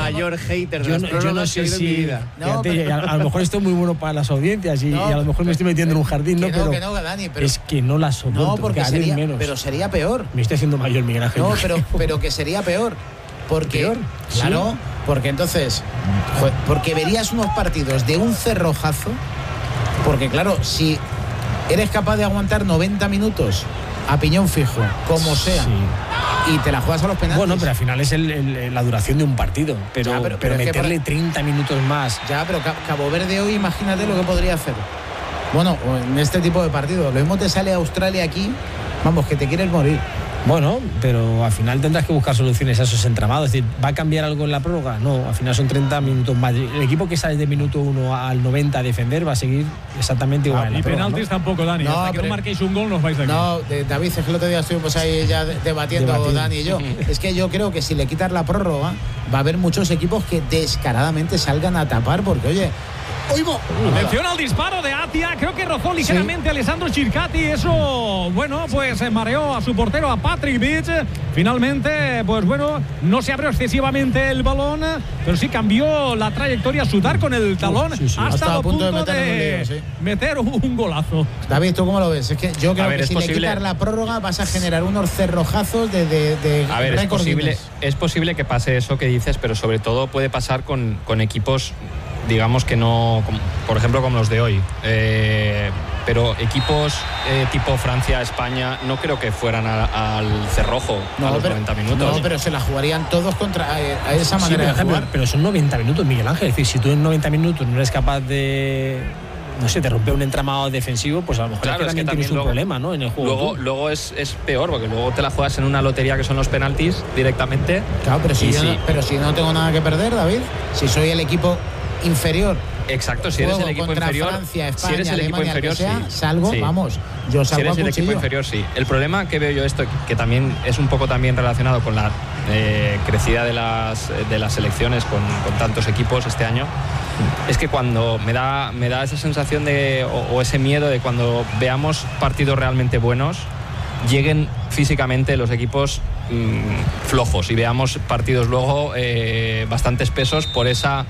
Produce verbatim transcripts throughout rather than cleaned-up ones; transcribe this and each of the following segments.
mayor hater de yo las no, prórrogas yo no sé que he oído en mi si vida. No, fíjate, pero, a, a lo mejor esto es muy bueno para las audiencias y, no, y a lo mejor me estoy metiendo en un jardín, ¿no? Que no, pero, que no, Dani, pero es que no la soporto. No, porque sería, menos. pero sería peor. Me estoy haciendo mayor, Miguel Ángel. No, pero, pero que sería peor. Porque, ¿Peor? claro, ¿Sí? porque entonces, porque verías unos partidos de un cerrojazo, porque claro, si eres capaz de aguantar noventa minutos a piñón fijo, como sea, sí. y te la juegas a los penaltis. Bueno, pero al final es el, el, la duración de un partido, pero, ya, pero, pero, pero meterle por... treinta minutos más. Ya, pero Cabo Verde hoy, imagínate lo que podría hacer. Bueno, en este tipo de partidos, lo mismo te sale Australia aquí, vamos, que te quieres morir. Bueno, pero al final tendrás que buscar soluciones a esos entramados. Es decir, ¿va a cambiar algo en la prórroga? No, al final son treinta minutos más. El equipo que sale de minuto uno al noventa a defender va a seguir exactamente igual. Ah, en la y prórroga, penaltis ¿no? tampoco, Dani. No, Hasta que no marquéis un gol nos vais de aquí. No, de, David, es que el otro día estuvimos ahí ya debatiendo, debatiendo. Dani y yo. Es que yo creo que si le quitas la prórroga va a haber muchos equipos que descaradamente salgan a tapar porque, oye... Oigo. Atención al disparo de Atia, creo que rozó ligeramente sí. a Alessandro Circati, eso, bueno, pues mareó a su portero, a Patrick Beach. Finalmente, pues bueno, no se abrió excesivamente el balón, pero sí cambió la trayectoria, sudar con el talón, sí, sí. ha estado a punto, punto de, meter, de lío, sí. meter un golazo. David, ¿tú cómo lo ves? Es que yo creo ver, que si posible... le quitas la prórroga vas a generar unos cerrojazos de, de, de a ver, es posible, es posible que pase eso que dices, pero sobre todo puede pasar con, con equipos, digamos que no, como, por ejemplo como los de hoy, eh, pero equipos eh, tipo Francia, España, no creo que fueran a, al cerrojo no, a los pero, noventa minutos. No, pero se la jugarían todos contra eh, a esa manera sí, pero, de jugar. Pero, pero son noventa minutos, Miguel Ángel. Es decir, si tú en noventa minutos no eres capaz de... no sé, te rompe un entramado defensivo, pues a lo mejor claro, es que es también que tienes un luego, problema, ¿no? En el juego. Luego, luego es, es peor, porque luego te la juegas en una lotería que son los penaltis directamente. Claro, pero si, yo sí. no, pero si no tengo nada que perder, David, si soy el equipo inferior. Exacto, si eres el equipo inferior, Francia, España, si eres el equipo Alemania, inferior, sea, sí. salgo, sí. vamos, yo salgo si eres a el cuchillo. equipo inferior, sí. El problema que veo yo esto, que también es un poco también relacionado con la eh, crecida de las de las selecciones con, con tantos equipos este año, es que cuando me da me da esa sensación de o, o ese miedo de cuando veamos partidos realmente buenos, lleguen físicamente los equipos mmm, flojos y veamos partidos luego eh, bastante espesos por esa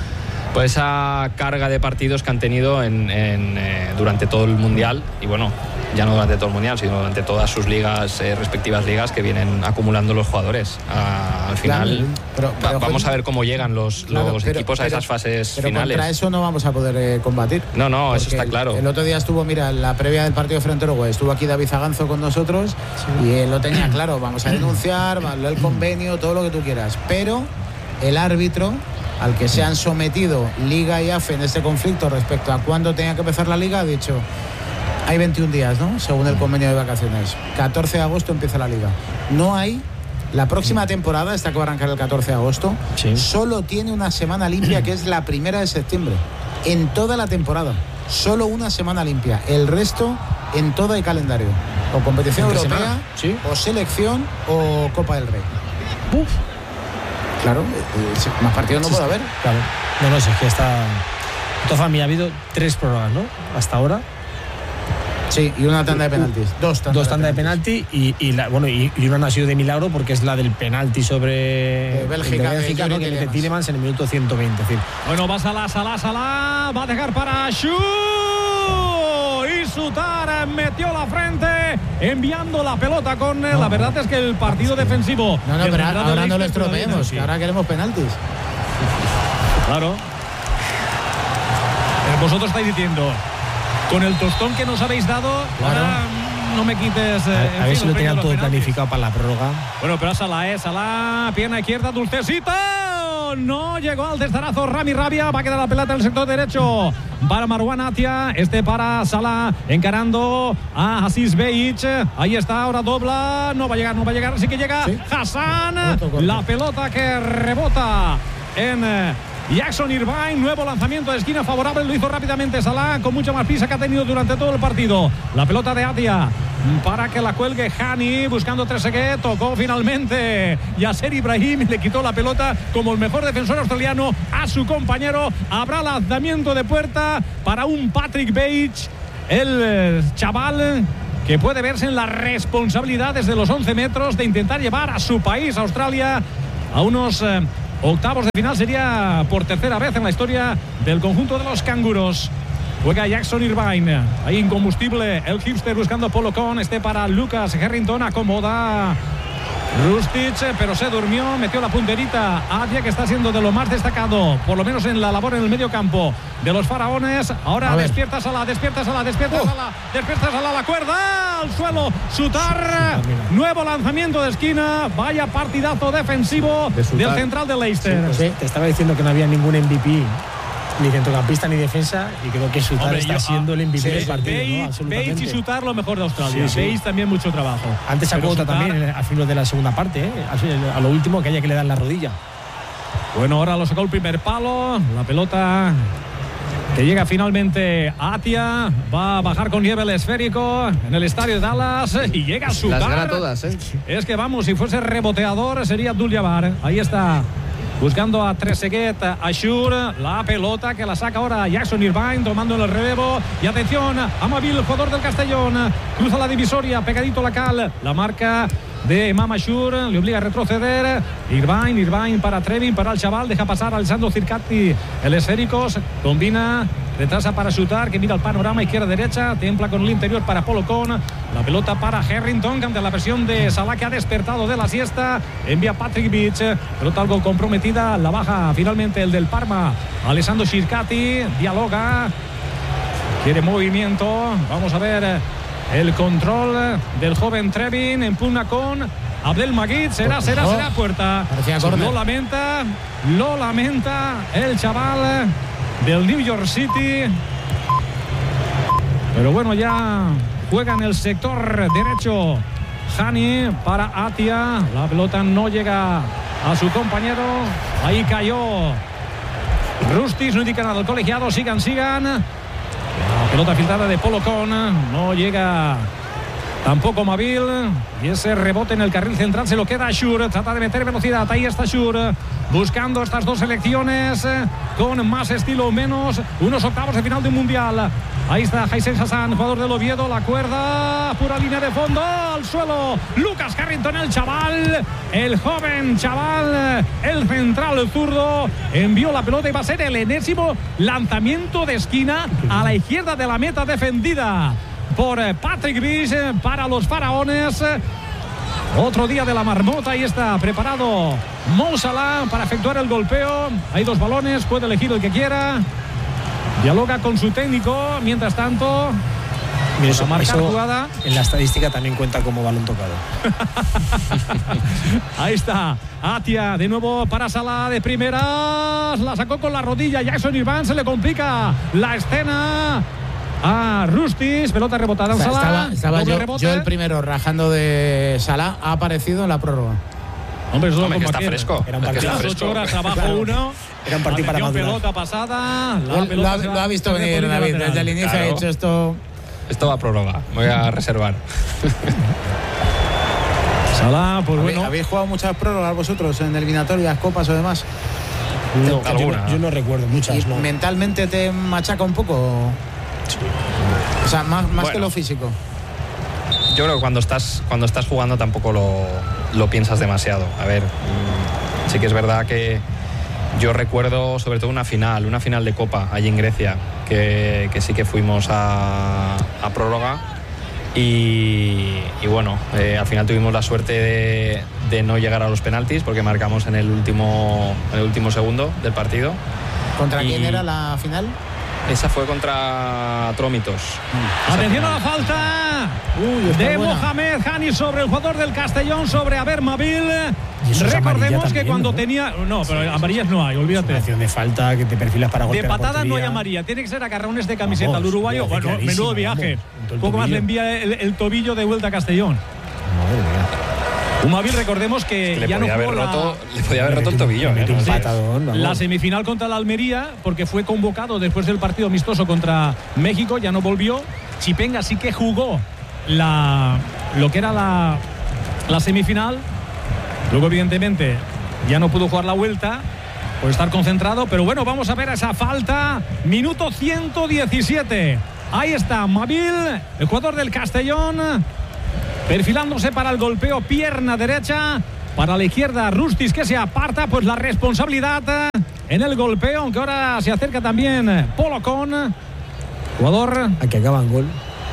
por esa carga de partidos que han tenido en, en, eh, durante todo el Mundial y bueno, ya no durante todo el Mundial, sino durante todas sus ligas, eh, respectivas ligas que vienen acumulando los jugadores. Ah, al final, claro, pero, pero, va, vamos a ver cómo llegan los, claro, los pero, equipos a pero, esas fases pero finales. Contra eso no vamos a poder eh, combatir. No, no, eso está claro. El, el otro día estuvo, mira, en la previa del partido frente a Uruguay, estuvo aquí David Zaganzo con nosotros sí. y él lo tenía claro, vamos a denunciar, el convenio, todo lo que tú quieras, pero el árbitro al que se han sometido Liga y A F E en este conflicto respecto a cuándo tenía que empezar la Liga, ha dicho, hay veintiún días, ¿no? Según el convenio de vacaciones. catorce de agosto empieza la Liga. No hay, la próxima temporada, esta que va a arrancar el catorce de agosto, sí. solo tiene una semana limpia, que es la primera de septiembre. En toda la temporada. Solo una semana limpia. El resto en todo el calendario. O competición europea, ¿sí? o selección, o Copa del Rey. Uf. Claro, eh, más partidos no puede haber. Claro. No, no sé, es que está. Entonces, a mí ha habido tres prórrogas, ¿no? Hasta ahora. Sí, y una tanda de penaltis. Dos tandas Dos tandas de penalti y, y, la, bueno, y, y una ha sido de milagro porque es la del penalti sobre de Bélgica, de Bélgica, de ¿no? Que mete Tielemans en el minuto ciento veinte. Es decir. Bueno, va Salah, Salah, Salah, va a dejar para Shu y Sutar metió la frente enviando la pelota con no. La verdad es que el partido defensivo. No, no, pero ahora, ahora no lo estropeemos, sí. que ahora queremos penaltis. Claro. Pero vosotros estáis diciendo, con el tostón que nos habéis dado, claro. ahora no me quites. Eh, a, a ver si lo tenían todo penaltis. planificado para la prórroga. Bueno, pero a Salah, eh, Salah, pierna izquierda, dulcecita. No llegó al testarazo Rami Rabia. Va a quedar la pelota en el sector derecho para Marwan Atia. Este para Salah encarando a Aziz Beich. Ahí está, ahora dobla. No va a llegar, no va a llegar. Sí que llega ¿Sí? Hassan. La pelota que rebota en Jackson Irvine. Nuevo lanzamiento de esquina favorable. Lo hizo rápidamente Salah con mucha más prisa que ha tenido durante todo el partido. La pelota de Atia para que la cuelgue Hani buscando Trezeguet. Tocó finalmente Yasser Ibrahim y le quitó la pelota como el mejor defensor australiano a su compañero. Habrá lanzamiento de puerta para un Patrick Beich, el chaval que puede verse en la responsabilidad desde los once metros de intentar llevar a su país, Australia, a unos eh, octavos de final. Sería por tercera vez en la historia del conjunto de los canguros. Juega Jackson Irvine, ahí incombustible el hipster buscando Polo Con. Este para Lucas Harrington, acomoda Rustic, pero se durmió, metió la punterita Atia, que está siendo de lo más destacado, por lo menos en la labor en el medio campo de los faraones. Ahora despierta Salah, despierta Salah, despierta oh. Salah, despierta Salah, la cuerda al suelo, Sutar, nuevo lanzamiento de esquina. Vaya partidazo defensivo de del central de Leicester. Sí, pues sí, te estaba diciendo que no había ningún M V P, ni centrocampista ni defensa, y creo que Sutar Hombre, está yo, siendo el M V P sí, del partido, Bale, ¿no? Absolutamente. Bale y Sutar lo mejor de Australia. Sí, sí. Bale también mucho trabajo. Antes sacó otra Sutar... también al final de la segunda parte, ¿eh? A lo último que haya que le dan la rodilla. Bueno, ahora lo sacó el primer palo, la pelota que llega finalmente a Atia, va a bajar con nieve el esférico en el estadio de Dallas y llega a Sutar. Las gana todas, ¿eh? Es que vamos, si fuese reboteador sería Abdul Jabbar. Ahí está. Buscando a Trezeguet, a Schur, la pelota que la saca ahora Jackson Irvine, tomando en el relevo. Y atención, Amabil, el jugador del Castellón, cruza la divisoria, pegadito la cal, la marca de Mama Schur, le obliga a retroceder. Irvine, Irvine para Trevin, para el chaval, deja pasar a Alessandro Circati, el esféricos, combina, retrasa para Sutar, que mira el panorama izquierda-derecha, templa con el interior para Polo Con, la pelota para Harrington, ante la presión de Salah, que ha despertado de la siesta, envía Patrick Beach, pelota algo comprometida, la baja finalmente el del Parma, Alessandro Circati, dialoga, quiere movimiento, vamos a ver el control del joven Trevin, empuna con Abdelmajid, será, será, será puerta. Lo lamenta, lo lamenta el chaval del New York City. Pero bueno, ya juega en el sector derecho Hani para Atia. La pelota no llega a su compañero. Ahí cayó Rustis, no indica nada el colegiado. Sigan, sigan. La pelota filtrada de Polo Con, no llega tampoco Mabil, y ese rebote en el carril central se lo queda a Schur, trata de meter velocidad, ahí está Schur, buscando estas dos selecciones con más estilo o menos, unos octavos de final de un mundial. Ahí está Haisen Hassan, jugador del Oviedo, la cuerda, pura línea de fondo, al suelo, Lucas Harrington, el chaval, el joven chaval, el central, el zurdo, envió la pelota y va a ser el enésimo lanzamiento de esquina a la izquierda de la meta defendida por Patrick Beach para los faraones. Otro día de la marmota, ahí está preparado Mo Salah para efectuar el golpeo. Hay dos balones, puede elegir el que quiera. Dialoga con su técnico, mientras tanto. Mira, eso, marcar eso jugada. En la estadística también cuenta como balón tocado. Ahí está Atia, de nuevo para Salah de primeras. La sacó con la rodilla Jackson Irvine, se le complica la escena a Rustis, pelota rebotada en o sea, Salah. Estaba, estaba yo, yo el primero rajando de Salah, ha aparecido en la prórroga. Hombre, eso Hombre, como que está fresco. Era un partido las ocho horas trabajo claro. uno. Era un partido para madurar. Pelota pasada. La Él, pelota lo, ha, lo ha visto venir David. Desde el inicio claro. ha hecho esto. Esto va a prórroga. Voy a reservar. Salah, pues bueno. ¿Habéis jugado muchas prórrogas vosotros en eliminatorias, copas o demás? No, yo, yo no recuerdo muchas. No. ¿Mentalmente te machaca un poco? Sí. O sea, más, más bueno. que lo físico. Yo creo que cuando estás, cuando estás jugando tampoco lo, lo piensas demasiado. A ver, sí que es verdad que yo recuerdo sobre todo una final, una final de Copa allí en Grecia, que, que sí que fuimos a, a prórroga y, y bueno, eh, al final tuvimos la suerte de, de no llegar a los penaltis porque marcamos en el último, en el último segundo del partido. ¿Contra y, quién era la final? Esa fue contra Trómitos. Mm. Atención a la falta Uy, de buena. Mohamed Hani sobre el jugador del Castellón, sobre Aber Mabil. Recordemos que también, cuando ¿no? tenía. No, pero sí, amarillas no hay, olvídate. Es una acción de falta que te perfilas para golpear. De patada no hay amarilla, tiene que ser agarrones de camiseta. Al uruguayo, bueno, menudo viaje. Un poco más le envía el, el tobillo de vuelta a Castellón. Madre mía. Umabil, recordemos que, es que ya no jugó roto, la... le podía haber roto el tobillo. ¿eh? Un patadón, la semifinal contra la Almería, porque fue convocado después del partido amistoso contra México, ya no volvió. Chipenga sí que jugó la, lo que era la, la semifinal. Luego, evidentemente, ya no pudo jugar la vuelta por estar concentrado. Pero bueno, vamos a ver esa falta. Minuto ciento diecisiete. Ahí está Mabil, el jugador del Castellón, perfilándose para el golpeo, pierna derecha, para la izquierda Rustis, que se aparta, pues la responsabilidad en el golpeo, aunque ahora se acerca también Polocón, jugador a que acaba en gol.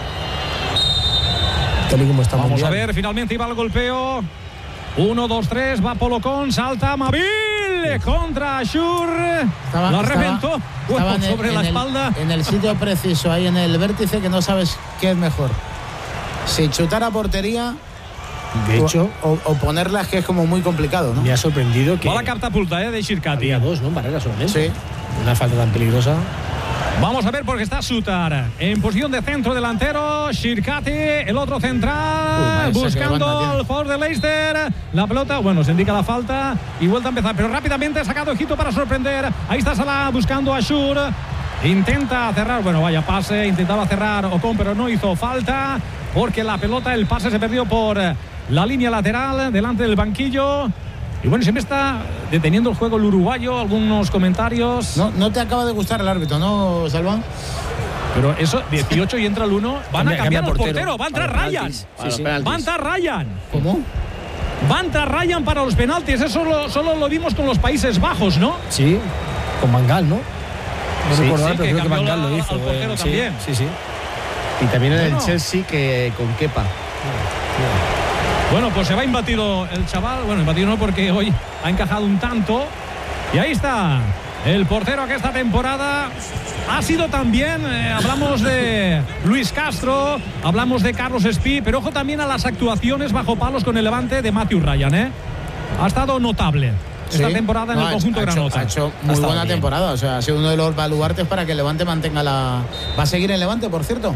Tal y como está Vamos mundial. a ver, finalmente iba el golpeo. uno, dos, tres, va Polocón, salta Mabil contra Ashur. Estaba, la estaba, reventó estaba en el, sobre en la el, espalda. En el sitio preciso, ahí en el vértice, que no sabes qué es mejor. Si chutar a portería, De hecho, o, o ponerla, es que es como muy complicado, ¿no? me ha sorprendido que Va la catapulta eh, de Shirkati. había dos, ¿no? Barreras solamente. Sí. Una falta tan peligrosa. Vamos a ver porque está Sutar en posición de centro delantero. Shirkati, el otro central, Uy, madre, buscando saque de banda, al jugador de Leicester. La pelota, bueno, se indica la falta y vuelta a empezar, pero rápidamente ha sacado Egipto para sorprender. Ahí está Salah buscando a Ashur. Intenta cerrar, bueno, vaya pase, intentaba cerrar Ocon, pero no hizo falta porque la pelota, el pase se perdió por la línea lateral delante del banquillo. Y bueno, siempre está deteniendo el juego el uruguayo. Algunos comentarios. No, no te acaba de gustar el árbitro, ¿no, Salván? Pero eso, dieciocho y entra el uno. Van Cambia- a cambiar cambia los portero. porteros. Va a entrar Para Ryan. penaltis. Para los Sí, sí. penaltis. Va a entrar Ryan. ¿Cómo? Va a entrar Ryan para los penaltis. Eso lo- solo lo vimos con los Países Bajos, ¿no? Sí, con Bangal, ¿no? No Sí, recuerdo, sí, pero que creo que cambió Bangal la- lo hizo. al portero eh, sí, también. Sí, sí. Y también en Bueno. el Chelsea que con Kepa. Bueno, pues se va imbatido el chaval. Bueno, imbatido no, porque hoy ha encajado un tanto. Y ahí está el portero que esta temporada ha sido también, eh, hablamos de Luis Castro, hablamos de Carlos Espí, pero ojo también a las actuaciones bajo palos con el Levante de Matthew Ryan, ¿eh? Ha estado notable esta Sí. temporada en No, el ha- conjunto ha hecho, granota. ha hecho Ha muy estado buena bien. temporada. O sea, ha sido uno de los baluartes para que el Levante mantenga la... ¿Va a seguir el Levante, por cierto?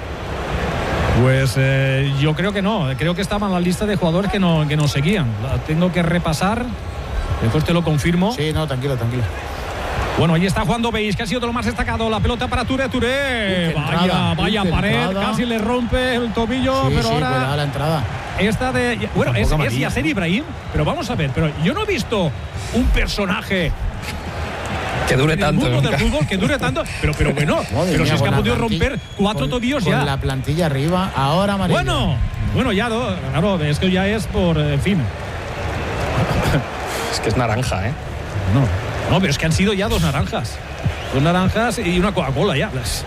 Pues eh, yo creo que no, creo que estaba en la lista de jugadores que no, que nos seguían. La tengo que repasar, después te lo confirmo. Sí, no, tranquilo, tranquilo. Bueno, ahí está jugando Beis, que ha sido de lo más destacado. La pelota para Touré, Touré. Uy, qué Vaya, entrada, vaya uy, qué pared, entrada. casi le rompe el tobillo, Sí, pero sí, cuidado ahora la entrada. esta de... Bueno, es, Tampoco es amarilla. Yasser Ibrahim, pero vamos a ver, pero yo no he visto un personaje Que dure en el tanto. mundo del nunca. fútbol que dure tanto, pero, pero bueno, Madre pero mía, si es que con ha la podido plantilla- romper cuatro con- tobillos con ya. la plantilla arriba, ahora amarilla. Bueno, bueno, ya, do- claro, esto ya es por, en fin. Es que es naranja, ¿eh? No, no, pero es que han sido ya dos naranjas. Dos naranjas y una Coca-Cola ya. Las-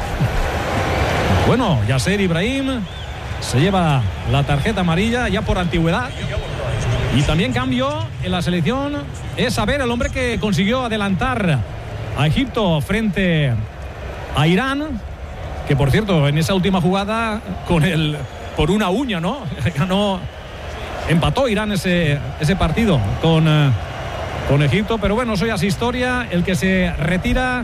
Bueno, Yasser Ibrahim se lleva la tarjeta amarilla ya por antigüedad. Y también cambio en la selección es saber el hombre que consiguió adelantar a Egipto frente a Irán, que por cierto en esa última jugada con el por una uña, ¿no? Ganó, empató Irán ese, ese partido con, eh, con Egipto, pero bueno, eso ya es historia. El que se retira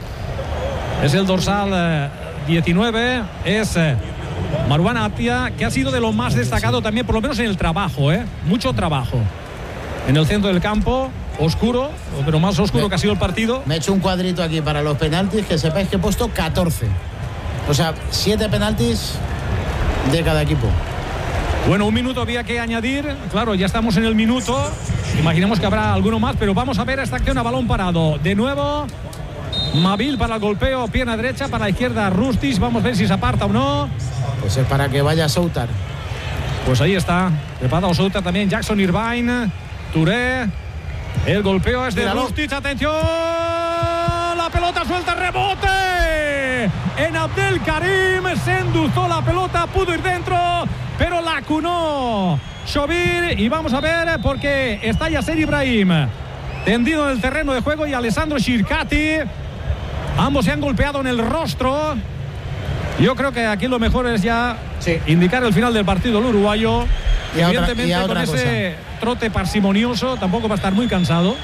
es el dorsal eh, diecinueve, es eh, Marwan Atia, que ha sido de lo más destacado también, por lo menos en el trabajo, ¿eh? Mucho trabajo. En el centro del campo, oscuro, pero más oscuro que ha sido el partido. Me he hecho un cuadrito aquí para los penaltis, que sepáis que he puesto catorce. O sea, siete penaltis de cada equipo. Bueno, un minuto había que añadir. Claro, ya estamos en el minuto. Imaginemos que habrá alguno más, pero vamos a ver esta acción a balón parado. De nuevo, Mabil para el golpeo, pierna derecha, para la izquierda Rustis. Vamos a ver si se aparta o no. Pues es para que vaya Soutar. Pues ahí está. Preparado Souta también, Jackson Irvine, Touré. El golpeo es de Míralo. Rustis. Atención. La pelota suelta, rebote. En Abdelkarim se endulzó la pelota, pudo ir dentro, pero la cunó Shovir. Y vamos a ver porque está Yasser Ibrahim tendido en el terreno de juego y Alessandro Shirkati. Ambos se han golpeado en el rostro. Yo creo que aquí lo mejor es ya Sí. indicar el final del partido el uruguayo. Y a otra- Evidentemente y a con otra ese trote parsimonioso tampoco va a estar muy cansado.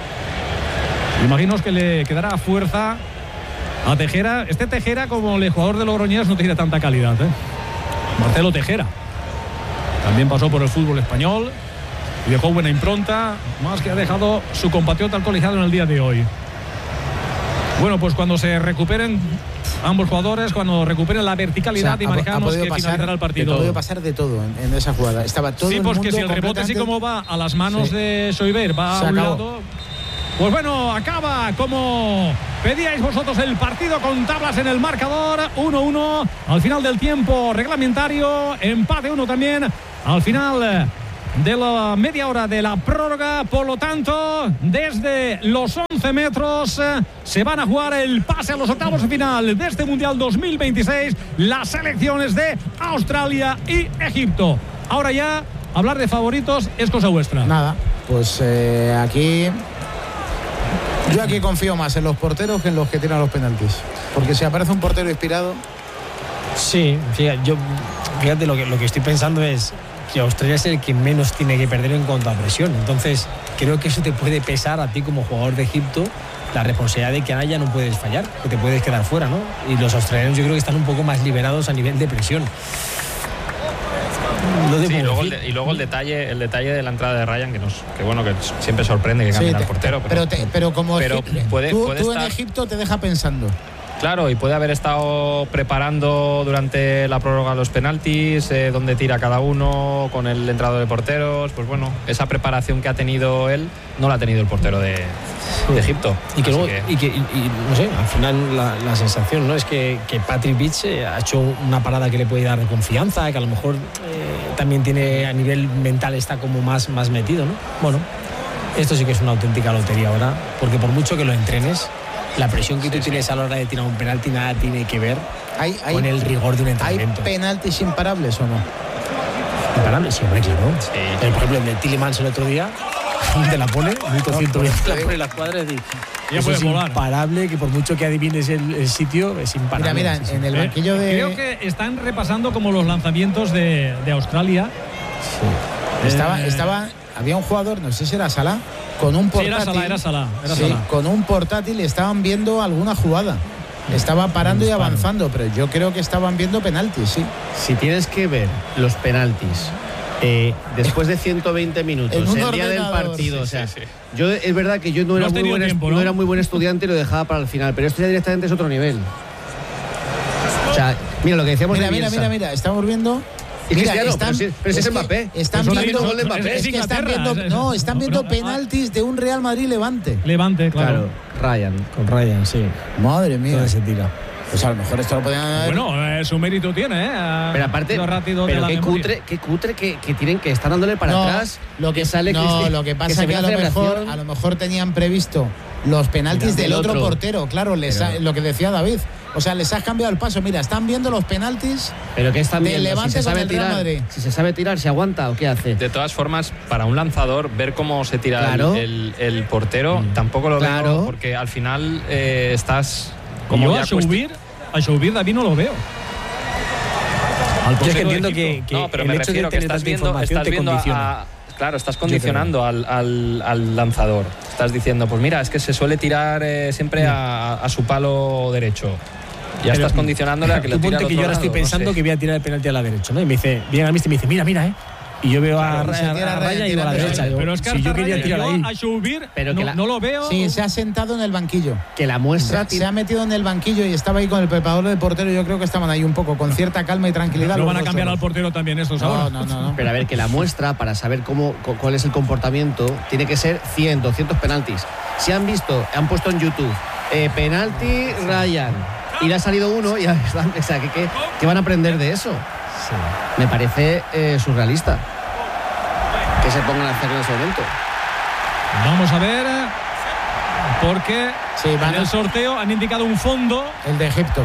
Imagino que le quedará fuerza a Tejera. Este Tejera, como el jugador de Logroñés, no tiene tanta calidad, ¿eh? Marcelo Tejera también pasó por el fútbol español y dejó buena impronta, más que ha dejado su compatriota al colegiado en el día de hoy. Bueno, pues cuando se recuperen ambos jugadores, cuando recuperen la verticalidad, O sea, ha- ha imaginamos podido que pasar- finalizará el Ha partido. podido pasar de todo en, en esa jugada. Estaba todo Sí, el porque mundo si el rebote así completamente- como va a las manos Sí. de Soiber, va Se a un acabó. lado. Pues bueno, acaba como pedíais vosotros el partido con tablas en el marcador. uno uno al final del tiempo reglamentario. Empate uno también al final de la media hora de la prórroga. Por lo tanto, desde los once metros eh, se van a jugar el pase a los octavos de final de este Mundial dos mil veintiséis. Las selecciones de Australia y Egipto. Ahora ya, hablar de favoritos es cosa vuestra. Nada, pues eh, aquí... Yo aquí confío más en los porteros que en los que tiran los penaltis. Porque si aparece un portero inspirado... Sí, fíjate, yo, fíjate lo que, lo que estoy pensando es que Australia es el que menos tiene que perder en cuanto a presión. Entonces, creo que eso te puede pesar a ti como jugador de Egipto, la responsabilidad de que ahora ya no puedes fallar, que te puedes quedar fuera, ¿no? Y los australianos yo creo que están un poco más liberados a nivel de presión. Sí, y, luego el de, y luego el detalle el detalle de la entrada de Ryan, que nos que bueno, que siempre sorprende que cambien sí, al portero. Pero, pero, te, pero como pero Egipto, puede, tú, puede tú estar... en Egipto te deja pensando. Claro, y puede haber estado preparando durante la prórroga los penaltis, eh, donde tira cada uno, con el entrado de porteros. Pues bueno, esa preparación que ha tenido él no la ha tenido el portero de, de Egipto. Y que, luego, que... Y, que y, y, no sé, al final la, la sensación, ¿no?, es que, que Patrick Beach eh, ha hecho una parada que le puede dar confianza, que a lo mejor eh, también tiene a nivel mental está como más, más metido, ¿no? Bueno, esto sí que es una auténtica lotería ahora, porque por mucho que lo entrenes, la presión que tú sí, tienes sí. a la hora de tirar un penalti nada tiene que ver hay, hay, con el rigor de un entrenamiento. ¿Hay penaltis imparables o no? Imparables, sí, hombre, claro. Sí. El, por ejemplo, el de Tillemans el otro día, te la pone, minuto ciento veinte, la pone en la escuadra y ya eso puede es volar. Imparable, que por mucho que adivines el, el sitio, es imparable. Mira, mira, sí, en sí. el banquillo de... Creo que están repasando como los lanzamientos de, de Australia. Sí. Estaba, eh... estaba, había un jugador, no sé si era Salah, con un portátil. Sí, era Salah, era Salah. Era sí, Salah. Con un portátil estaban viendo alguna jugada. Estaba parando y avanzando, pero yo creo que estaban viendo penaltis, sí. Si tienes que ver los penaltis eh, después de ciento veinte minutos, el día del partido, sí, o sea, sí, sí. yo es verdad que yo no, era, no, muy buen, tiempo, ¿no? no era muy buen estudiante y lo dejaba para el final, pero esto ya directamente es otro nivel. O sea, mira lo que decíamos mira, de mira, mira, mira, estamos viendo... Y Mira, Cristiano, están, pero si, pero si es, es Mbappé. Están es viendo, gol de Mbappé. Es que están viendo, no, están viendo no, penaltis de un Real Madrid Levante. Levante, claro. claro. Ryan. Con Ryan, sí. Madre mía. ¿Dónde se tira? Pues a lo mejor esto lo podían haber... Bueno, eh, su mérito tiene, ¿eh? Pero aparte, pero qué cutre, qué cutre que, que tienen que estar dándole para no, atrás. Lo que sale no, Cristi, lo que pasa es que, que a lo mejor a lo mejor tenían previsto los penaltis mira, del otro, otro portero, claro, les ha, lo que decía David. O sea, les has cambiado el paso. Mira, están viendo los penaltis. Pero qué están viendo, Levante si se sabe con el tirar, Real Madrid. Si se sabe tirar, ¿se aguanta o qué hace? De todas formas, para un lanzador, ver cómo se tira claro. el, el, el portero, mm. tampoco lo claro. veo, porque al final eh, estás como yo ya a subir, a subir David no lo veo. Yo es que entiendo que, que no, pero me refiero que estás viendo, estás viendo a, a, claro, estás condicionando al, al, al lanzador. Estás diciendo, pues mira, es que se suele tirar eh, siempre a, a su palo derecho. Ya pero, estás condicionándole a que le tire al otro que yo ahora lado, estoy pensando no sé. que voy a tirar el penalti a la derecha, ¿no? Y me dice, viene a mí y me dice, mira, mira, eh. Y yo veo claro, a, a, a, a Raya y a la derecha. Pero, pero es que si yo quería Raya, tirar ahí. A subir, pero no, que la, no lo veo. Sí, se ha sentado en el banquillo. Que la muestra. Se, se ha metido en el banquillo y estaba ahí con el preparador del portero. Yo creo que estaban ahí un poco con cierta calma y tranquilidad. No van a cambiar al portero también estos no, ahora. No, no, no. Pero a ver, que la muestra para saber cómo cuál es el comportamiento tiene que ser cien, doscientos penaltis. Si han visto, han puesto en YouTube eh, penalti Ryan y le ha salido uno y ya están, o sea, ¿qué, qué van a aprender de eso? Sí. Me parece eh, surrealista que se pongan a hacer en ese momento. Vamos a ver, porque sí, en el sorteo han indicado un fondo. El de Egipto.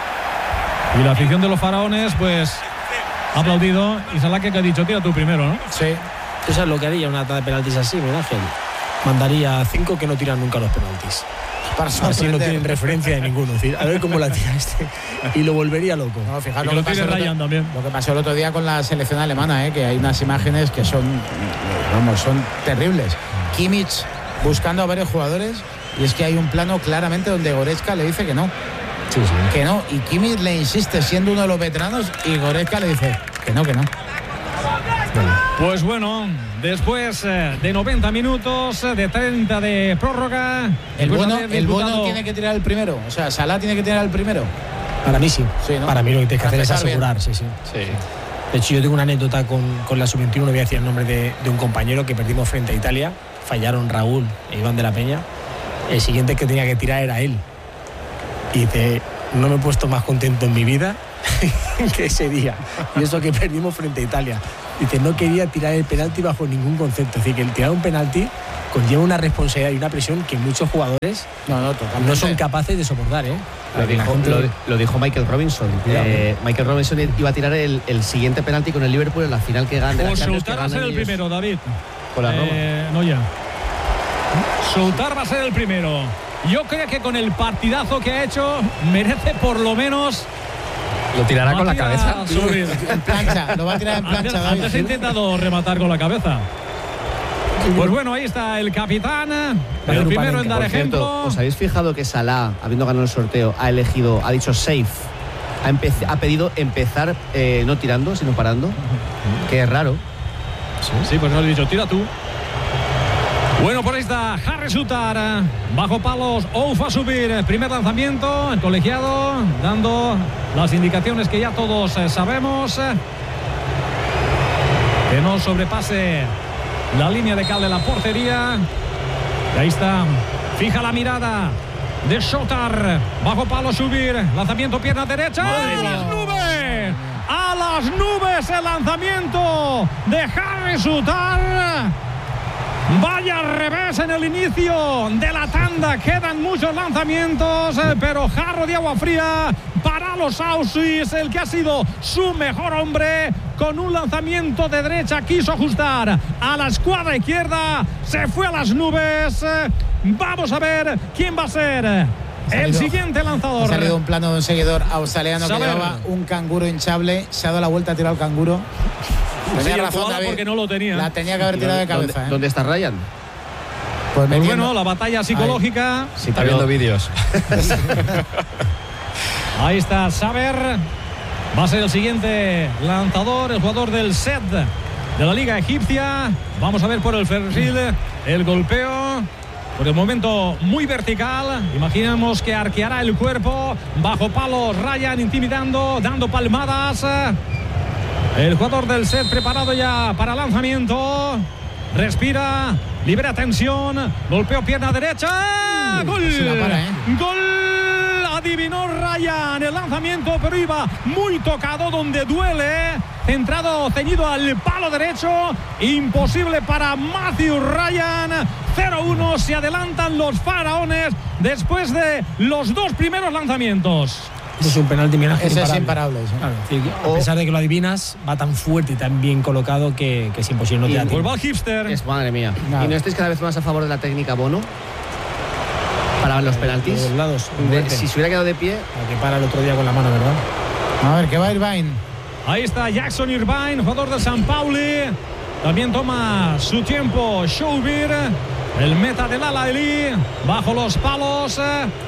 Y la afición de los faraones, pues, ha aplaudido. Y Salah, que ha dicho, tira tú primero, ¿no? Sí. ¿Tú sabes lo que haría una tanda de penaltis así, Miguel Ángel? Mandaría a cinco que no tiran nunca los penaltis. Para así no tienen referencia de ninguno. Es decir, a ver cómo la tira este. Y lo volvería loco. No, fijaros lo, lo, que que pasó otro, también. lo que pasó el otro día con la selección alemana, ¿eh? Que hay unas imágenes que son, vamos, son terribles. Kimmich buscando a varios jugadores y es que hay un plano claramente donde Goretzka le dice que no. Sí, sí. Que no. Y Kimmich le insiste siendo uno de los veteranos y Goretzka le dice que no, que no. Pues bueno, después de noventa minutos, de treinta de prórroga, el bueno, el bueno tiene que tirar el primero. O sea, Salah tiene que tirar el primero. Para mí sí. sí ¿no? Para mí lo que tienes que hacer es asegurar. Sí, sí. Sí. De hecho, yo tengo una anécdota con, con la sub veintiuno, no voy a decir el nombre de, de un compañero que perdimos frente a Italia. Fallaron Raúl e Iván de la Peña. El siguiente que tenía que tirar era él. Y dice, no me he puesto más contento en mi vida que ese día. Y eso que perdimos frente a Italia. dice, no quería tirar el penalti bajo ningún concepto. Es decir, que el tirar un penalti conlleva una responsabilidad y una presión que muchos jugadores no, no, no son capaces de soportar, ¿eh? Lo dijo, gente... lo, lo dijo Michael Robinson. Eh, Michael Robinson iba a tirar el, el siguiente penalti con el Liverpool en la final que gana. O Soutar va a ser el primero, David. Con la eh, Roma. No, ya. Soutar va a ser el primero. Yo creo que con el partidazo que ha hecho merece por lo menos. ¿Lo tirará con la cabeza? En plancha, lo va a tirar en plancha, antes, David. Antes he intentado rematar con la cabeza. Pues bueno, ahí está el capitán, el primero en dar ejemplo. Cierto, ¿os habéis fijado que Salah, habiendo ganado el sorteo, ha elegido, ha dicho safe? Ha, ha pedido empezar eh, no tirando, sino parando. Uh-huh. Que es raro. Sí, sí, pues no le he dicho, tira tú. Bueno, por ahí está Harry Soutar, bajo palos, Ouf a subir, primer lanzamiento, el colegiado, dando las indicaciones que ya todos eh, sabemos. Que no sobrepase la línea de cal de la portería. Y ahí está, fija la mirada de Soutar, bajo palo, subir, lanzamiento, pierna derecha, ¡a las nubes! ¡A las nubes el lanzamiento de Harry Soutar! Vaya revés en el inicio de la tanda. Quedan muchos lanzamientos, eh, pero jarro de agua fría para los Aussies. El que ha sido su mejor hombre con un lanzamiento de derecha quiso ajustar a la escuadra izquierda. Se fue a las nubes. Vamos a ver quién va a ser el salido, siguiente lanzador. Ha salido un plano de un seguidor australiano que llevaba un canguro hinchable. Se ha dado la vuelta, ha tirado el canguro. Tenía sí, razón, David, porque no lo tenía. La tenía que haber tirado de cabeza. ¿Dónde, ¿eh? ¿dónde está Ryan? Pues, pues bueno, la batalla psicológica. Sí, está viendo vídeos. Ahí está Saber. Va a ser el siguiente lanzador, el jugador del S E D de la Liga Egipcia. Vamos a ver por el perfil el golpeo. Por el momento muy vertical. Imaginamos que arqueará el cuerpo. Bajo palos, Ryan intimidando, dando palmadas. El jugador del S E D preparado ya para lanzamiento. Respira, libera tensión. Golpeo pierna derecha. ¡Gol! Para, ¿eh? ¡Gol! Adivinó Ryan el lanzamiento, pero iba muy tocado donde duele. Centrado, ceñido al palo derecho. Imposible para Matthew Ryan. cero uno, se adelantan los faraones después de los dos primeros lanzamientos. Es un penalti, mira, ese es imparable. ¿Sí? Claro, sí, a pesar de que lo adivinas, va tan fuerte y tan bien colocado que, que es imposible no te da tiempo. Vuelva al hipster. Es, madre mía. Nada. ¿Y no estáis cada vez más a favor de la técnica Bono? Para los penaltis. De los lados. De, si se hubiera quedado de pie. La que para el otro día con la mano, ¿verdad? A ver, que va Irvine. Ahí está Jackson Irvine, jugador de San Pauli. También toma su tiempo Shoubir, el meta del Al-Ahly, bajo los palos.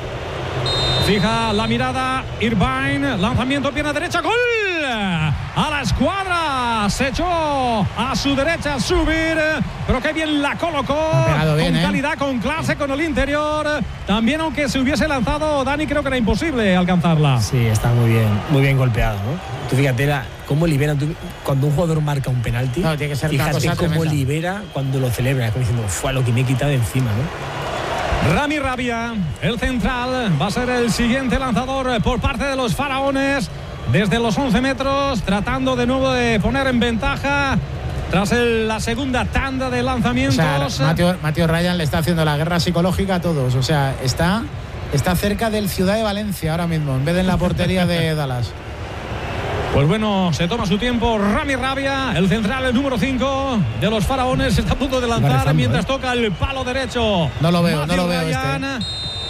Fija la mirada Irvine, lanzamiento pierna derecha, gol a la escuadra, se echó a su derecha subir, pero qué bien la colocó, bien, con calidad, eh. con clase, con el interior. También aunque se hubiese lanzado Dani, creo que era imposible alcanzarla. Sí, está muy bien, muy bien golpeado, ¿no? Tú fíjate la, cómo libera tú, cuando un jugador marca un penalti, no, tiene que ser fíjate cómo tremenda. Libera cuando lo celebra, como diciendo, fue a lo que me he quitado de encima, ¿no? Rami Rabia, el central, va a ser el siguiente lanzador por parte de los faraones. Desde los once metros, tratando de nuevo de poner en ventaja tras el, la segunda tanda de lanzamientos. O sea, Mateo, Mateo Ryan le está haciendo la guerra psicológica a todos. O sea, está, está cerca del Ciudad de Valencia ahora mismo, en vez de en la portería de Dallas. Pues bueno, se toma su tiempo Rami Rabia, el central, el número cinco de los faraones, está a punto de lanzar rezando, mientras ¿eh? toca el palo derecho. No lo veo, Matthew no lo veo Ryan. este.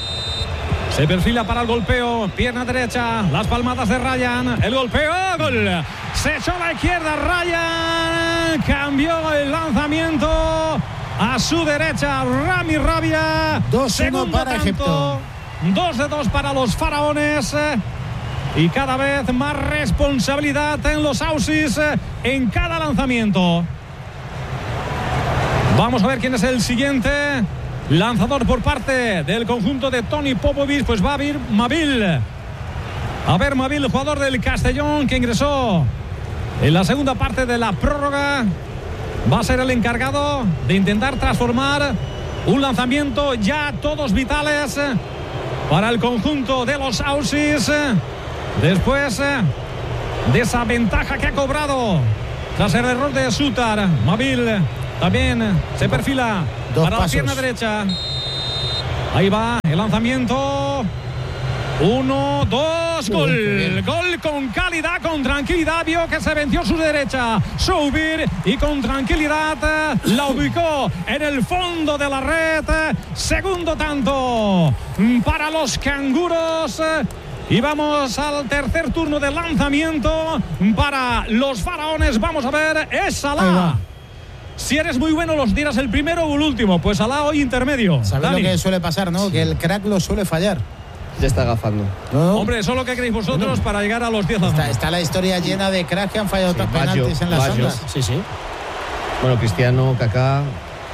Se perfila para el golpeo, pierna derecha, las palmadas de Ryan, el golpeo, gol. Se echó a la izquierda Ryan, cambió el lanzamiento a su derecha Rami Rabia. dos uno para tanto, Egipto. dos de dos para los faraones. Y cada vez más responsabilidad en los Aussies en cada lanzamiento. Vamos a ver quién es el siguiente lanzador por parte del conjunto de Tony Popovic. Pues va a ver Mabil. A ver Mabil, jugador del Castellón que ingresó en la segunda parte de la prórroga. Va a ser el encargado de intentar transformar un lanzamiento ya todos vitales para el conjunto de los Aussies. Después de esa ventaja que ha cobrado tras el error de Sutar. Mabil también se perfila Dos para pasos. la pierna derecha. Ahí va el lanzamiento. Uno, dos, Uy, gol. Gol con calidad, con tranquilidad. Vio que se venció su derecha Soubir y con tranquilidad la ubicó en el fondo de la red. Segundo tanto para los canguros. Y vamos al tercer turno de lanzamiento para los faraones. Vamos a ver, es Salah. Si eres muy bueno, los tiras el primero o el último. Pues Salah hoy intermedio. ¿Sabes Dani? lo que suele pasar, no? Sí. Que el crack lo suele fallar. Ya está agafando. ¿No? Hombre, eso es lo que creéis vosotros no. para llegar a los diez. Está, está la historia llena de cracks que han fallado sí, penaltis en las Baggio. ondas. Sí, sí. Bueno, Cristiano, Kaká,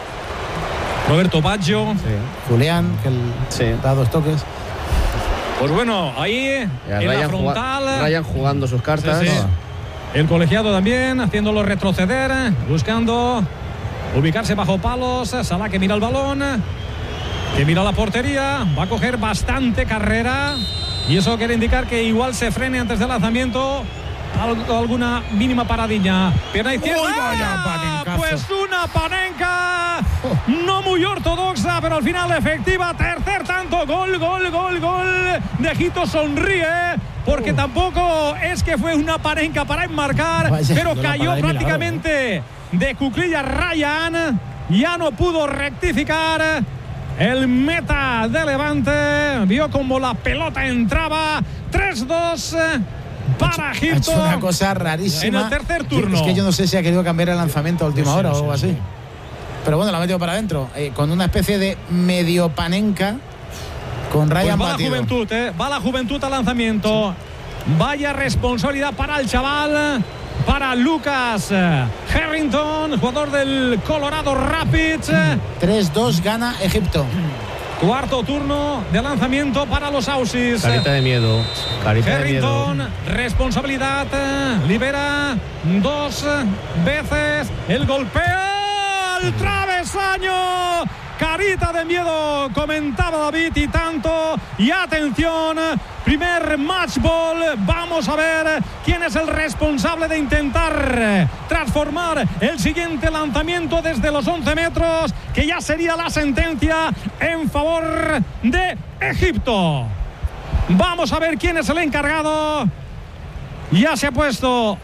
Roberto Baggio. sí. Julián, que el, Sí. da dos toques. Pues bueno, ahí Ya, en Ryan la frontal. juga- Ryan jugando sus cartas. Sí, sí. El colegiado también, haciéndolo retroceder, buscando ubicarse bajo palos. Salah que mira el balón, que mira la portería, va a coger bastante carrera y eso quiere indicar que igual se frene antes del lanzamiento. Algo, alguna mínima paradilla. Pierna izquierda. Uy, vaya panencazo. Pues una panenca no muy ortodoxa, pero al final efectiva. Tercer tanto, gol, gol, gol, gol. De Egipto sonríe porque uh. tampoco es que fue una panenca para enmarcar, vaya, pero no cayó de prácticamente milagro, de cuclillas Ryan. Ya no pudo rectificar. El meta de Levante vio como la pelota entraba. tres dos para Egipto. Ha hecho una cosa rarísima. En el tercer turno. Es que yo no sé si ha querido cambiar el lanzamiento a última no sé, hora no o algo sé, así. sí. Pero bueno, la ha metido para adentro. Eh, con una especie de medio panenca con Ryan pues va batido. la juventud, eh. Va la juventud al lanzamiento. Sí. Vaya responsabilidad para el chaval. Para Lucas Harrington, jugador del Colorado Rapids. tres dos gana Egipto. Cuarto turno de lanzamiento para los Aussies. Carita de miedo. Carita Harrington, de miedo. responsabilidad. Libera dos veces el golpeo al travesaño. Carita de miedo, comentaba David, y tanto. Y atención, primer match ball. Vamos a ver quién es el responsable de intentar transformar el siguiente lanzamiento desde los once metros, que ya sería la sentencia en favor de Egipto. Vamos a ver quién es el encargado. Ya se ha puesto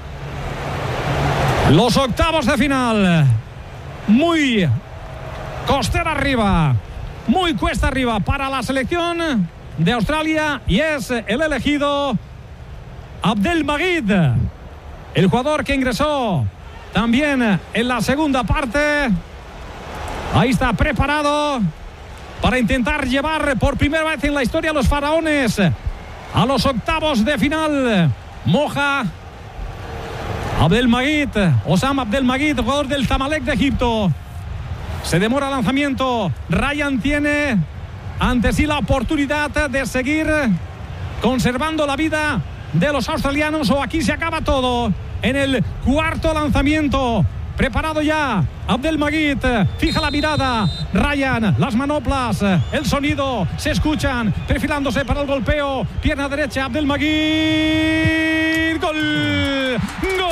los octavos de final. Muy costera arriba, muy cuesta arriba para la selección de Australia, y es el elegido Abdelmajid, el jugador que ingresó también en la segunda parte. Ahí está preparado para intentar llevar por primera vez en la historia a los faraones a los octavos de final. Moja Abdelmajid, Osam Abdelmajid, jugador del Zamalek de Egipto. Se demora el lanzamiento. Ryan tiene ante sí la oportunidad de seguir conservando la vida de los australianos, o aquí se acaba todo. En el cuarto lanzamiento, preparado ya Abdelmajid, fija la mirada Ryan, las manoplas, el sonido, se escuchan, perfilándose para el golpeo, pierna derecha Abdelmajid, gol, gol.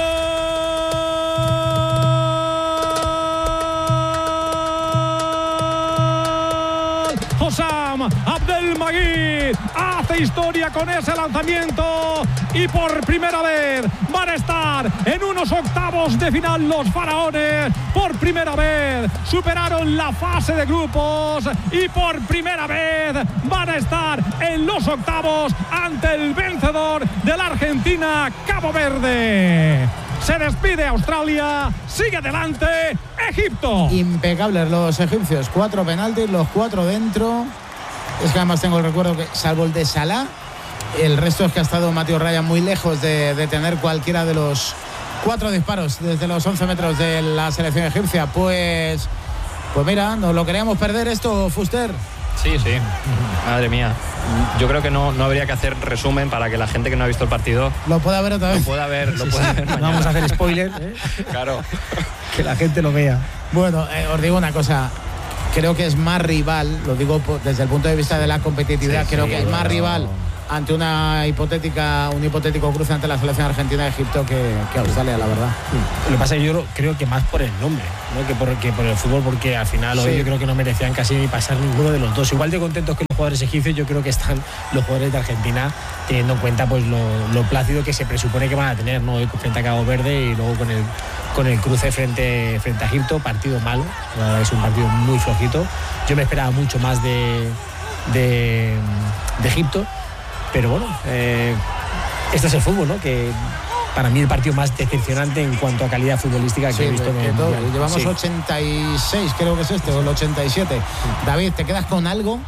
Osam Abdelmajid hace historia con ese lanzamiento, y por primera vez van a estar en unos octavos de final los faraones. Por primera vez superaron la fase de grupos y por primera vez van a estar en los octavos ante el vencedor de la Argentina, Cabo Verde. Se despide Australia, sigue adelante Egipto. Impecables los egipcios, cuatro penaltis, los cuatro dentro. Es que además tengo el recuerdo que, salvo el de Salah, el resto es que ha estado Mateo Ryan muy lejos de, de tener cualquiera de los cuatro disparos desde los once metros de la selección egipcia. Pues, pues mira, nos lo queríamos perder esto, Fuster. Sí, sí. Madre mía. Yo creo que no, no habría que hacer resumen para que la gente que no ha visto el partido lo pueda ver otra vez. Lo pueda ver, lo sí, pueda sí. ver mañana. No vamos a hacer spoiler, ¿eh? Claro. Que la gente lo vea. Bueno, eh, os digo una cosa. Creo que es más rival, lo digo desde el punto de vista de la competitividad, sí, creo sí, que es más bueno. rival ante una hipotética, un hipotético cruce ante la selección argentina de Egipto que, que Australia, la verdad. Lo que pasa es que yo creo que más por el nombre, ¿no? que, por, que por el fútbol, porque al final sí. hoy yo creo que no merecían casi ni pasar ninguno de los dos. Igual de contentos que los jugadores egipcios, yo creo que están los jugadores de Argentina, teniendo en cuenta pues lo, lo plácido que se presupone que van a tener, ¿no? Hoy frente a Cabo Verde y luego con el, con el cruce frente, frente a Egipto. Partido malo, es un partido muy flojito. Yo me esperaba mucho más de, de, de Egipto. Pero bueno, eh, este es el fútbol, ¿no? Que para mí el partido más decepcionante en cuanto a calidad futbolística que sí, he visto en el Mundial. Llevamos sí. ochenta y seis, creo que es este, o el ochenta y siete. David, ¿te quedas con algo?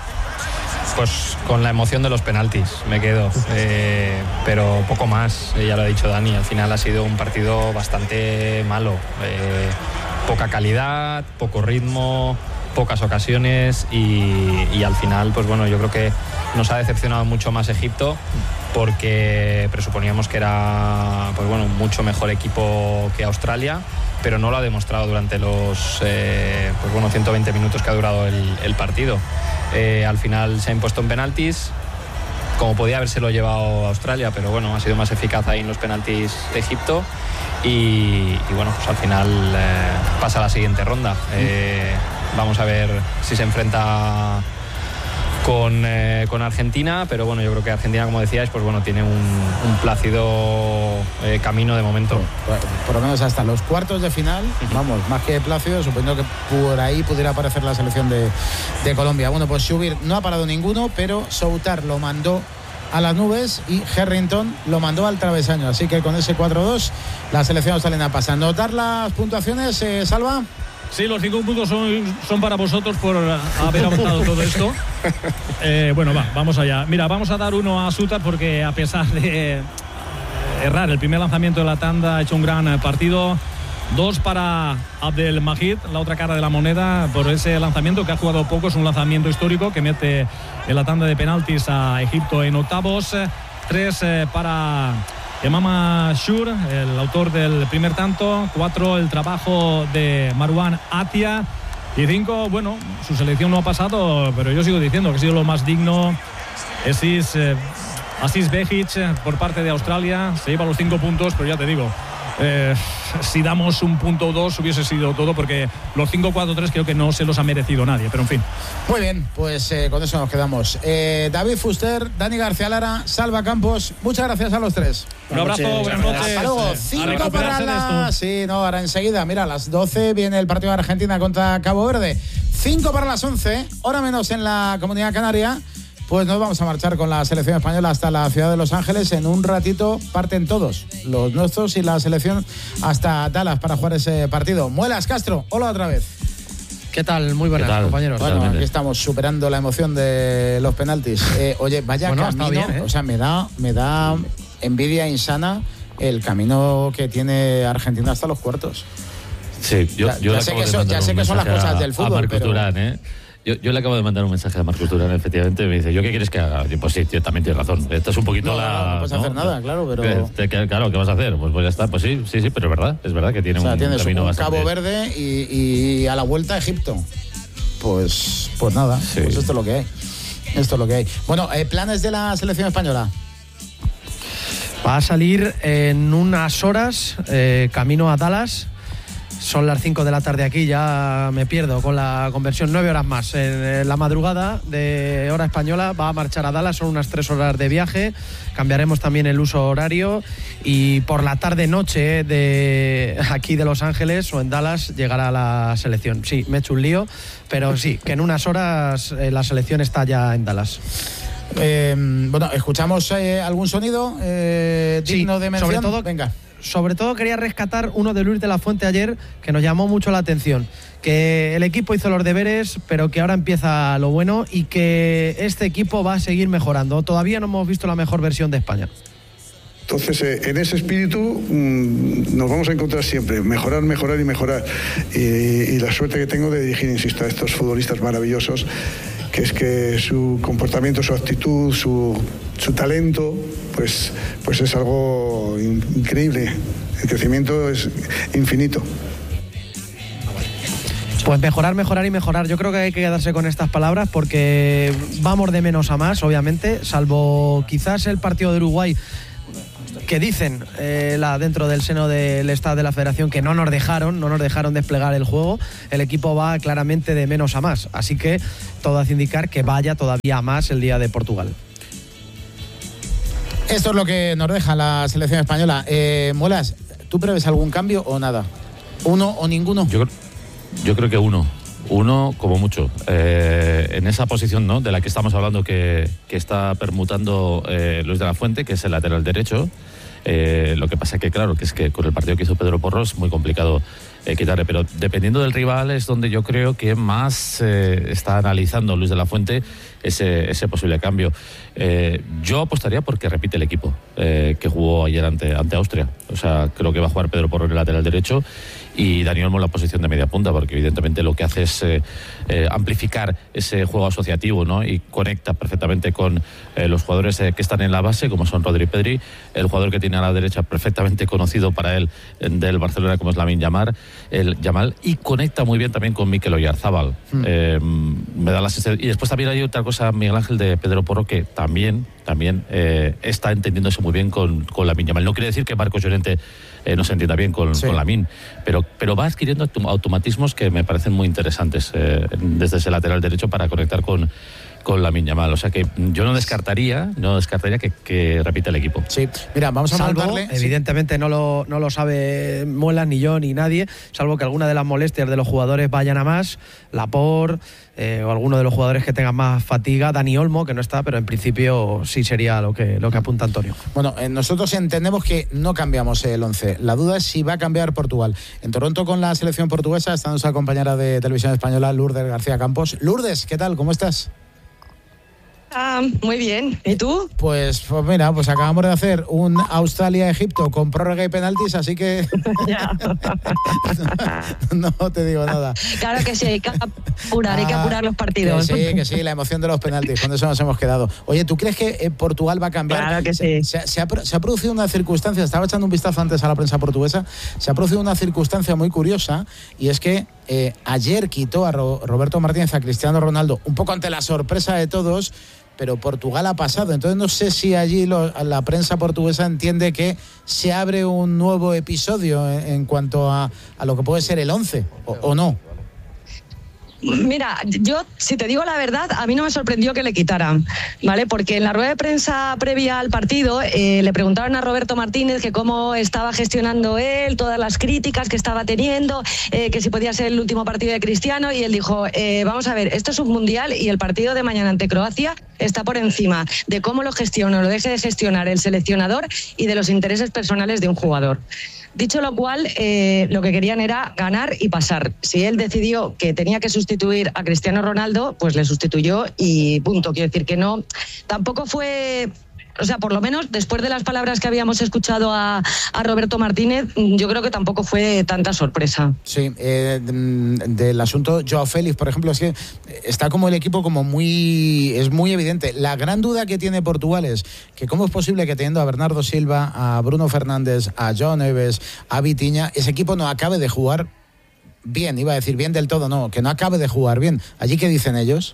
Pues con la emoción de los penaltis me quedo, eh, pero poco más, eh, ya lo ha dicho Dani, al final ha sido un partido bastante malo, eh, poca calidad, poco ritmo, pocas ocasiones y, y al final pues bueno, yo creo que nos ha decepcionado mucho más Egipto porque presuponíamos que era pues bueno, un mucho mejor equipo que Australia, pero no lo ha demostrado durante los eh, pues bueno, ciento veinte minutos que ha durado el, el partido. Eh, al final se ha impuesto en penaltis, como podía habérselo llevado a Australia, pero bueno, ha sido más eficaz ahí en los penaltis de Egipto y, y bueno, pues al final eh, pasa a la siguiente ronda. Eh, vamos a ver si se enfrenta con, eh, con Argentina, pero bueno, yo creo que Argentina, como decíais, pues bueno, tiene un, un plácido eh, camino de momento. Por, por lo menos hasta los cuartos de final, vamos, más que plácido, suponiendo que por ahí pudiera aparecer la selección de, de Colombia. Bueno, pues Shubir no ha parado ninguno, pero Soutar lo mandó a las nubes y Harrington lo mandó al travesaño, así que con ese cuatro dos la selección australiana pasa. ¿Notar las puntuaciones, eh, Salva? Sí, los cinco puntos son, son para vosotros por haber aguantado todo esto. Eh, bueno, va, vamos allá. Mira, vamos a dar uno a Soutar porque a pesar de errar el primer lanzamiento de la tanda, ha hecho un gran partido. Dos para Abdelmajid, la otra cara de la moneda, por ese lanzamiento que ha jugado poco. Es un lanzamiento histórico que mete en la tanda de penaltis a Egipto en octavos. Tres eh, para Emama Shur, el autor del primer tanto. Cuatro, el trabajo de Marwan Atia. Y cinco, bueno, su selección no ha pasado, pero yo sigo diciendo que ha sido lo más digno. Aziz, eh, Aziz Behic por parte de Australia. Se lleva los cinco puntos, pero ya te digo, eh, si damos un punto o dos hubiese sido todo, porque los cinco cuatro tres creo que no se los ha merecido nadie, pero en fin. Muy bien, pues eh, con eso nos quedamos. Eh, David Fuster, Dani García Lara, Salva Campos, muchas gracias a los tres. Un abrazo, buenas noches. Hasta luego. Cinco para la... Sí, no, ahora enseguida, mira, a las doce viene el partido de Argentina contra Cabo Verde. Cinco para las once, hora menos en la Comunidad Canaria. Pues nos vamos a marchar con la selección española hasta la ciudad de Los Ángeles. En un ratito parten todos, los nuestros y la selección, hasta Dallas para jugar ese partido. Muelas Castro, hola otra vez. ¿Qué tal? Muy buenas, tal, compañeros. Bueno, aquí estamos superando la emoción de los penaltis. Eh, oye, vaya bueno, camino, bien, ¿eh? O sea, me da, me da envidia insana el camino que tiene Argentina hasta los cuartos. Sí, yo, ya, yo ya sé que son, ya sé que son las cosas del fútbol, a Marco pero... Turán, ¿eh? Yo, yo le acabo de mandar un mensaje a Marcos Turán, efectivamente, me dice, ¿yo qué quieres que haga? Yo, pues sí, tío, también tienes razón. Esto es un poquito no, la... No, no puedes ¿no? hacer nada, claro, pero... ¿Qué, qué, claro, ¿qué vas a hacer? Pues, pues ya está, pues sí, sí, sí, pero es verdad, es verdad que tiene o sea, un tienes camino un bastante... Cabo Verde y, y a la vuelta a Egipto. Pues, pues nada, sí. Pues esto es lo que hay. Esto es lo que hay. Bueno, eh, ¿planes de la selección española? Va a salir en unas horas, eh, camino a Dallas. Son las cinco de la tarde aquí, ya me pierdo con la conversión, nueve horas más. En la madrugada de hora española va a marchar a Dallas, son unas tres horas de viaje. Cambiaremos también el uso horario y por la tarde-noche de aquí de Los Ángeles o en Dallas llegará la selección. Sí, me he hecho un lío, pero sí, que en unas horas eh, la selección está ya en Dallas. Eh, bueno, ¿escuchamos eh, algún sonido eh, digno sí, de mención? Sobre todo, venga. Sobre todo quería rescatar uno de Luis de la Fuente ayer que nos llamó mucho la atención, que el equipo hizo los deberes pero que ahora empieza lo bueno y que este equipo va a seguir mejorando. Todavía no hemos visto la mejor versión de España. Entonces, eh, en ese espíritu mmm, nos vamos a encontrar siempre, mejorar, mejorar y mejorar. Y, y la suerte que tengo de dirigir, insisto, a estos futbolistas maravillosos, que es que su comportamiento, su actitud, su, su talento, pues, pues es algo in, increíble. El crecimiento es infinito. Pues mejorar, mejorar y mejorar. Yo creo que hay que quedarse con estas palabras porque vamos de menos a más, obviamente, salvo quizás el partido de Uruguay, que dicen eh, la, dentro del seno del estado de la federación que no nos dejaron, no nos dejaron desplegar el juego. El equipo va claramente de menos a más, así que todo hace indicar que vaya todavía a más el día de Portugal. Esto es lo que nos deja la selección española. Eh, Muelas, ¿tú prevés algún cambio o nada? ¿Uno o ninguno? Yo, yo creo que uno. Uno como mucho. Eh, en esa posición, ¿no?, de la que estamos hablando, que, que está permutando eh, Luis de la Fuente, que es el lateral derecho. Eh, lo que pasa que, claro, que es que con el partido que hizo Pedro Porro es muy complicado eh, quitarle, pero dependiendo del rival es donde yo creo que más eh, está analizando Luis de la Fuente ese, ese posible cambio. Eh, yo apostaría porque repite el equipo eh, que jugó ayer ante, ante Austria. O sea, creo que va a jugar Pedro Porro en el lateral derecho y Dani Olmo en la posición de media punta, porque evidentemente lo que hace es eh, eh, amplificar ese juego asociativo, ¿no?, y conecta perfectamente con eh, los jugadores eh, que están en la base, como son Rodri y Pedri, el jugador que tiene a la derecha perfectamente conocido para él del Barcelona, como es Lamine Yamal, el Yamal, y conecta muy bien también con Mikel Oyarzábal. Mm. Eh, me da la sensación. Y después también hay otra cosa, Miguel Ángel, de Pedro Porro, que también, también eh, está entendiéndose muy bien con, con Lamine Yamal. No quiere decir que Marcos Llorente eh, no se entienda bien con, sí. con Lamine, pero, pero va adquiriendo automatismos que me parecen muy interesantes eh, desde ese lateral derecho para conectar con con Lamine Yamal. O sea que yo no descartaría, no descartaría que, que repita el equipo. Sí, mira, vamos a salvo, mandarle. Evidentemente sí. no lo no lo sabe Muelas, ni yo, ni nadie, salvo que alguna de las molestias de los jugadores vayan a más, Laporte, eh, o alguno de los jugadores que tengan más fatiga, Dani Olmo, que no está, pero en principio sí sería lo que, lo que apunta Antonio. Bueno, eh, nosotros entendemos que no cambiamos el once. La duda es si va a cambiar Portugal. En Toronto, con la selección portuguesa, está nuestra compañera de Televisión Española, Lourdes García Campos. Lourdes, ¿qué tal? ¿Cómo estás? Ah, muy bien. ¿Y tú? Pues, pues mira, pues acabamos de hacer un Australia-Egipto con prórroga y penaltis, así que no, no te digo nada. Claro que sí, hay que apurar, ah, hay que apurar los partidos. Que sí, que sí, la emoción de los penaltis, con eso nos hemos quedado. Oye, ¿tú crees que eh, Portugal va a cambiar? Claro que sí. Se, se, ha, se ha producido una circunstancia, estaba echando un vistazo antes a la prensa portuguesa, se ha producido una circunstancia muy curiosa, y es que eh, ayer quitó a Ro, Roberto Martínez a Cristiano Ronaldo, un poco ante la sorpresa de todos, pero Portugal ha pasado. Entonces no sé si allí lo, la prensa portuguesa entiende que se abre un nuevo episodio en, en cuanto a, a lo que puede ser el once, o, o no. Mira, yo, si te digo la verdad, a mí no me sorprendió que le quitaran, ¿vale? Porque en la rueda de prensa previa al partido eh, le preguntaron a Roberto Martínez que cómo estaba gestionando él, todas las críticas que estaba teniendo, eh, que si podía ser el último partido de Cristiano, y él dijo, eh, vamos a ver, esto es un mundial y el partido de mañana ante Croacia está por encima de cómo lo gestiona o lo deje de gestionar el seleccionador y de los intereses personales de un jugador. Dicho lo cual, eh, lo que querían era ganar y pasar. Si él decidió que tenía que sustituir a Cristiano Ronaldo, pues le sustituyó y punto. Quiero decir que no, tampoco fue... O sea, por lo menos después de las palabras que habíamos escuchado a, a Roberto Martínez, yo creo que tampoco fue tanta sorpresa. Sí, eh, del asunto Joao Félix, por ejemplo, es que está como el equipo como muy... es muy evidente. La gran duda que tiene Portugal es que cómo es posible que teniendo a Bernardo Silva, a Bruno Fernández, a João Neves, a Vitinha, ese equipo no acabe de jugar bien. Iba a decir bien del todo, no, que no acabe de jugar bien. ¿Allí qué dicen ellos?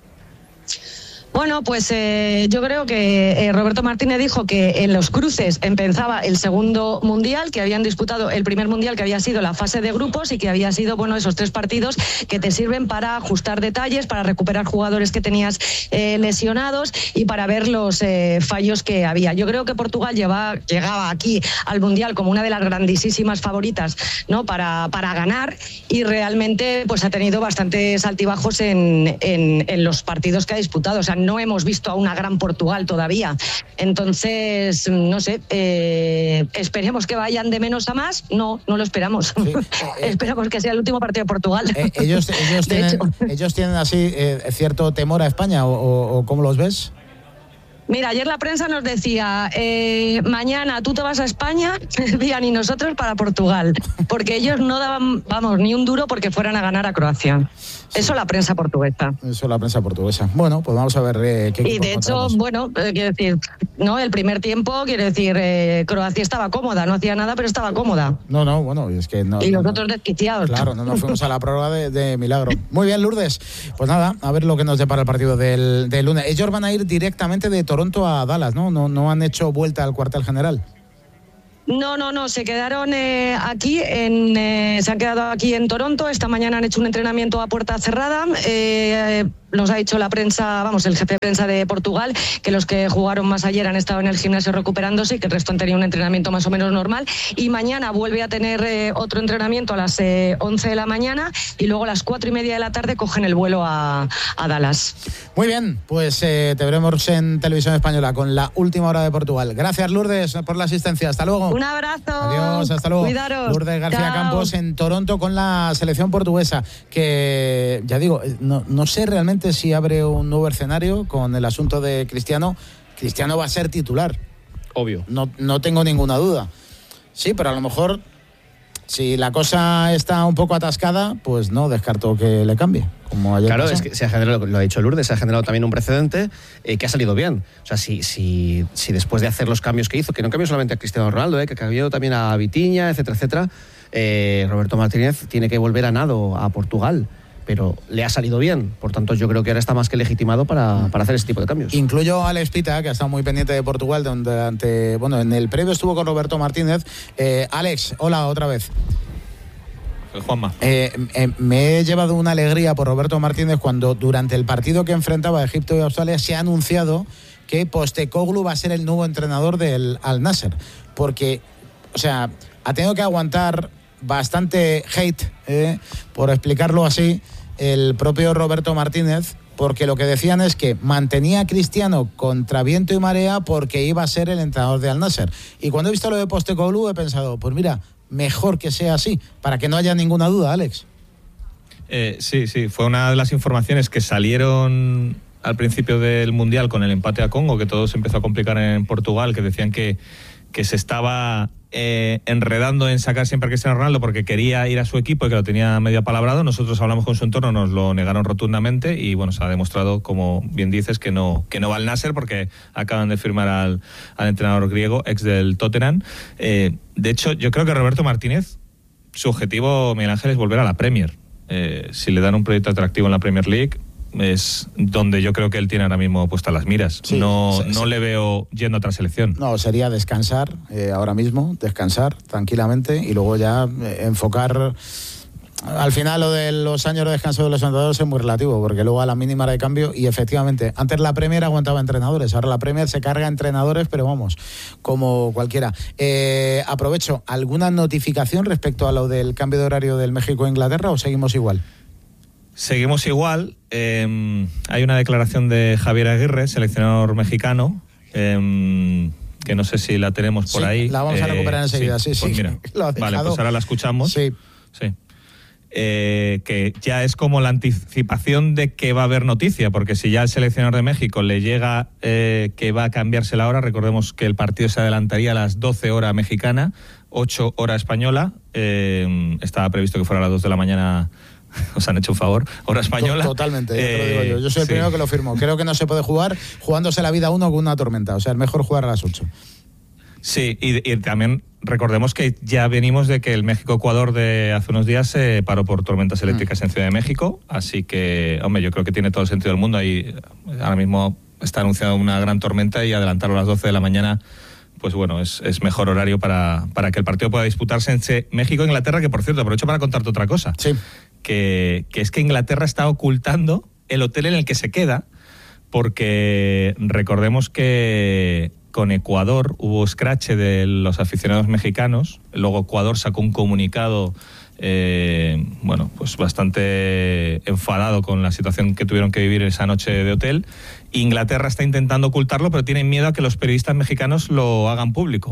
Bueno, pues eh, yo creo que eh, Roberto Martínez dijo que en los cruces empezaba el segundo mundial, que habían disputado el primer mundial, que había sido la fase de grupos, y que había sido, bueno, esos tres partidos que te sirven para ajustar detalles, para recuperar jugadores que tenías eh, lesionados y para ver los eh, fallos que había. Yo creo que Portugal lleva, llegaba aquí al mundial como una de las grandísimas favoritas, ¿no?, para, para ganar, y realmente pues ha tenido bastantes altibajos en, en, en los partidos que ha disputado. O sea, no hemos visto a una gran Portugal todavía. Entonces, no sé, eh, esperemos que vayan de menos a más. No, no lo esperamos. Sí, eh, esperamos que sea el último partido de Portugal. Eh, ellos, ellos, de tienen, ellos tienen así eh, cierto temor a España, o, o, o ¿cómo los ves? Mira, ayer la prensa nos decía, eh, mañana tú te vas a España, Bian y nosotros para Portugal, porque ellos no daban, vamos, ni un duro porque fueran a ganar a Croacia. Sí. Eso la prensa portuguesa. Eso la prensa portuguesa. Bueno, pues vamos a ver eh, qué Y de hecho, bueno, eh, quiero decir, no, el primer tiempo, quiero decir, eh, Croacia estaba cómoda, no hacía nada, pero estaba cómoda. No, no, bueno, es que no. Y los no, otros desquiciados. Claro, no nos fuimos a la prórroga de, de milagro. Muy bien, Lourdes. Pues nada, a ver lo que nos depara el partido del, del lunes. Ellos van a ir directamente de Toronto a Dallas, ¿no? No, no han hecho vuelta al cuartel general. No, no, no, se quedaron eh, aquí, en, eh, se han quedado aquí en Toronto. Esta mañana han hecho un entrenamiento a puerta cerrada. Eh, nos ha dicho la prensa, vamos, el jefe de prensa de Portugal, que los que jugaron más ayer han estado en el gimnasio recuperándose y que el resto han tenido un entrenamiento más o menos normal. Y mañana vuelve a tener eh, otro entrenamiento a las eh, once de la mañana y luego a las cuatro y media de la tarde cogen el vuelo a, a Dallas. Muy bien, pues eh, te veremos en Televisión Española con la última hora de Portugal. Gracias, Lourdes, por la asistencia. Hasta luego. Un abrazo. Adiós, hasta luego. Cuidaros. Lourdes García Chao. Campos en Toronto con la selección portuguesa, que ya digo, no, no sé realmente si abre un nuevo escenario con el asunto de Cristiano. Cristiano va a ser titular. Obvio. No, no tengo ninguna duda. Sí, pero a lo mejor si la cosa está un poco atascada, pues no descarto que le cambie. Como ayer claro, pasó. es que se ha generado, lo ha dicho Lourdes, se ha generado también un precedente eh, que ha salido bien. O sea, si, si, si después de hacer los cambios que hizo, que no cambió solamente a Cristiano Ronaldo, eh, que cambió también a Vitinha, etcétera, etcétera, eh, Roberto Martínez tiene que volver a nado a Portugal. Pero le ha salido bien, por tanto yo creo que ahora está más que legitimado para, para hacer ese tipo de cambios. Incluyo a Alex Pita, que ha estado muy pendiente de Portugal, donde ante, bueno, en el previo estuvo con Roberto Martínez. Eh, Alex, hola otra vez. Juanma. Eh, eh, me he llevado una alegría por Roberto Martínez cuando durante el partido que enfrentaba a Egipto y Australia se ha anunciado que Postecoglou va a ser el nuevo entrenador del Al Nassr, porque, o sea, ha tenido que aguantar bastante hate, eh, por explicarlo así, el propio Roberto Martínez, porque lo que decían es que mantenía a Cristiano contra viento y marea porque iba a ser el entrenador de Al Nassr. Y cuando he visto lo de Postecoglou he pensado, pues mira, mejor que sea así, para que no haya ninguna duda, Alex. Eh, sí, sí, fue una de las informaciones que salieron al principio del Mundial con el empate a Congo, que todo se empezó a complicar en Portugal, que decían que, que se estaba eh, enredando en sacar siempre a Cristiano Ronaldo porque quería ir a su equipo y que lo tenía medio apalabrado. Nosotros hablamos con su entorno, nos lo negaron rotundamente y bueno, se ha demostrado, como bien dices, que no, que no va al Nassr porque acaban de firmar al, al entrenador griego, ex del Tottenham. Eh, de hecho, yo creo que Roberto Martínez, su objetivo, Miguel Ángel, es volver a la Premier. Eh, si le dan un proyecto atractivo en la Premier League, es donde yo creo que él tiene ahora mismo puestas las miras. Sí, no, sí, no sí. le veo yendo a otra selección. No, sería descansar eh, ahora mismo, descansar tranquilamente y luego ya eh, enfocar. Al final lo de los años de descanso de los entrenadores es muy relativo, porque luego a la mínima de cambio, y efectivamente, antes la Premier aguantaba entrenadores, ahora la Premier se carga entrenadores, pero vamos, como cualquiera. Eh, aprovecho, ¿alguna notificación respecto a lo del cambio de horario del México-Inglaterra o seguimos igual? Seguimos igual. Eh, hay una declaración de Javier Aguirre, seleccionador mexicano, eh, que no sé si la tenemos por sí, ahí. La vamos a recuperar eh, enseguida, sí, sí. Pues sí. Mira, vale, pues ahora la escuchamos. Sí. Sí. Eh, que ya es como la anticipación de que va a haber noticia, porque si ya el seleccionador de México le llega eh, que va a cambiarse la hora, recordemos que el partido se adelantaría a las doce horas mexicana, ocho hora española, eh, estaba previsto que fuera a las dos de la mañana. Os han hecho un favor, hora española. Totalmente, ya eh, te lo digo yo. Yo soy el sí. primero que lo firmo. Creo que no se puede jugar jugándose la vida uno con una tormenta. O sea, es mejor jugar a las ocho. Sí, y, y también recordemos que ya venimos de que el México-Ecuador de hace unos días se paró por tormentas eléctricas mm. en Ciudad de México. Así que, hombre, yo creo que tiene todo el sentido del mundo. Ahí ahora mismo está anunciada una gran tormenta y adelantarlo a las doce de la mañana, pues bueno, es, es mejor horario para, para que el partido pueda disputarse entre México e Inglaterra, que por cierto, aprovecho para contarte otra cosa. Sí. Que, que es que Inglaterra está ocultando el hotel en el que se queda, porque recordemos que con Ecuador hubo escrache de los aficionados mexicanos, luego Ecuador sacó un comunicado eh, bueno, pues bastante enfadado con la situación que tuvieron que vivir esa noche de hotel. Inglaterra está intentando ocultarlo, pero tienen miedo a que los periodistas mexicanos lo hagan público,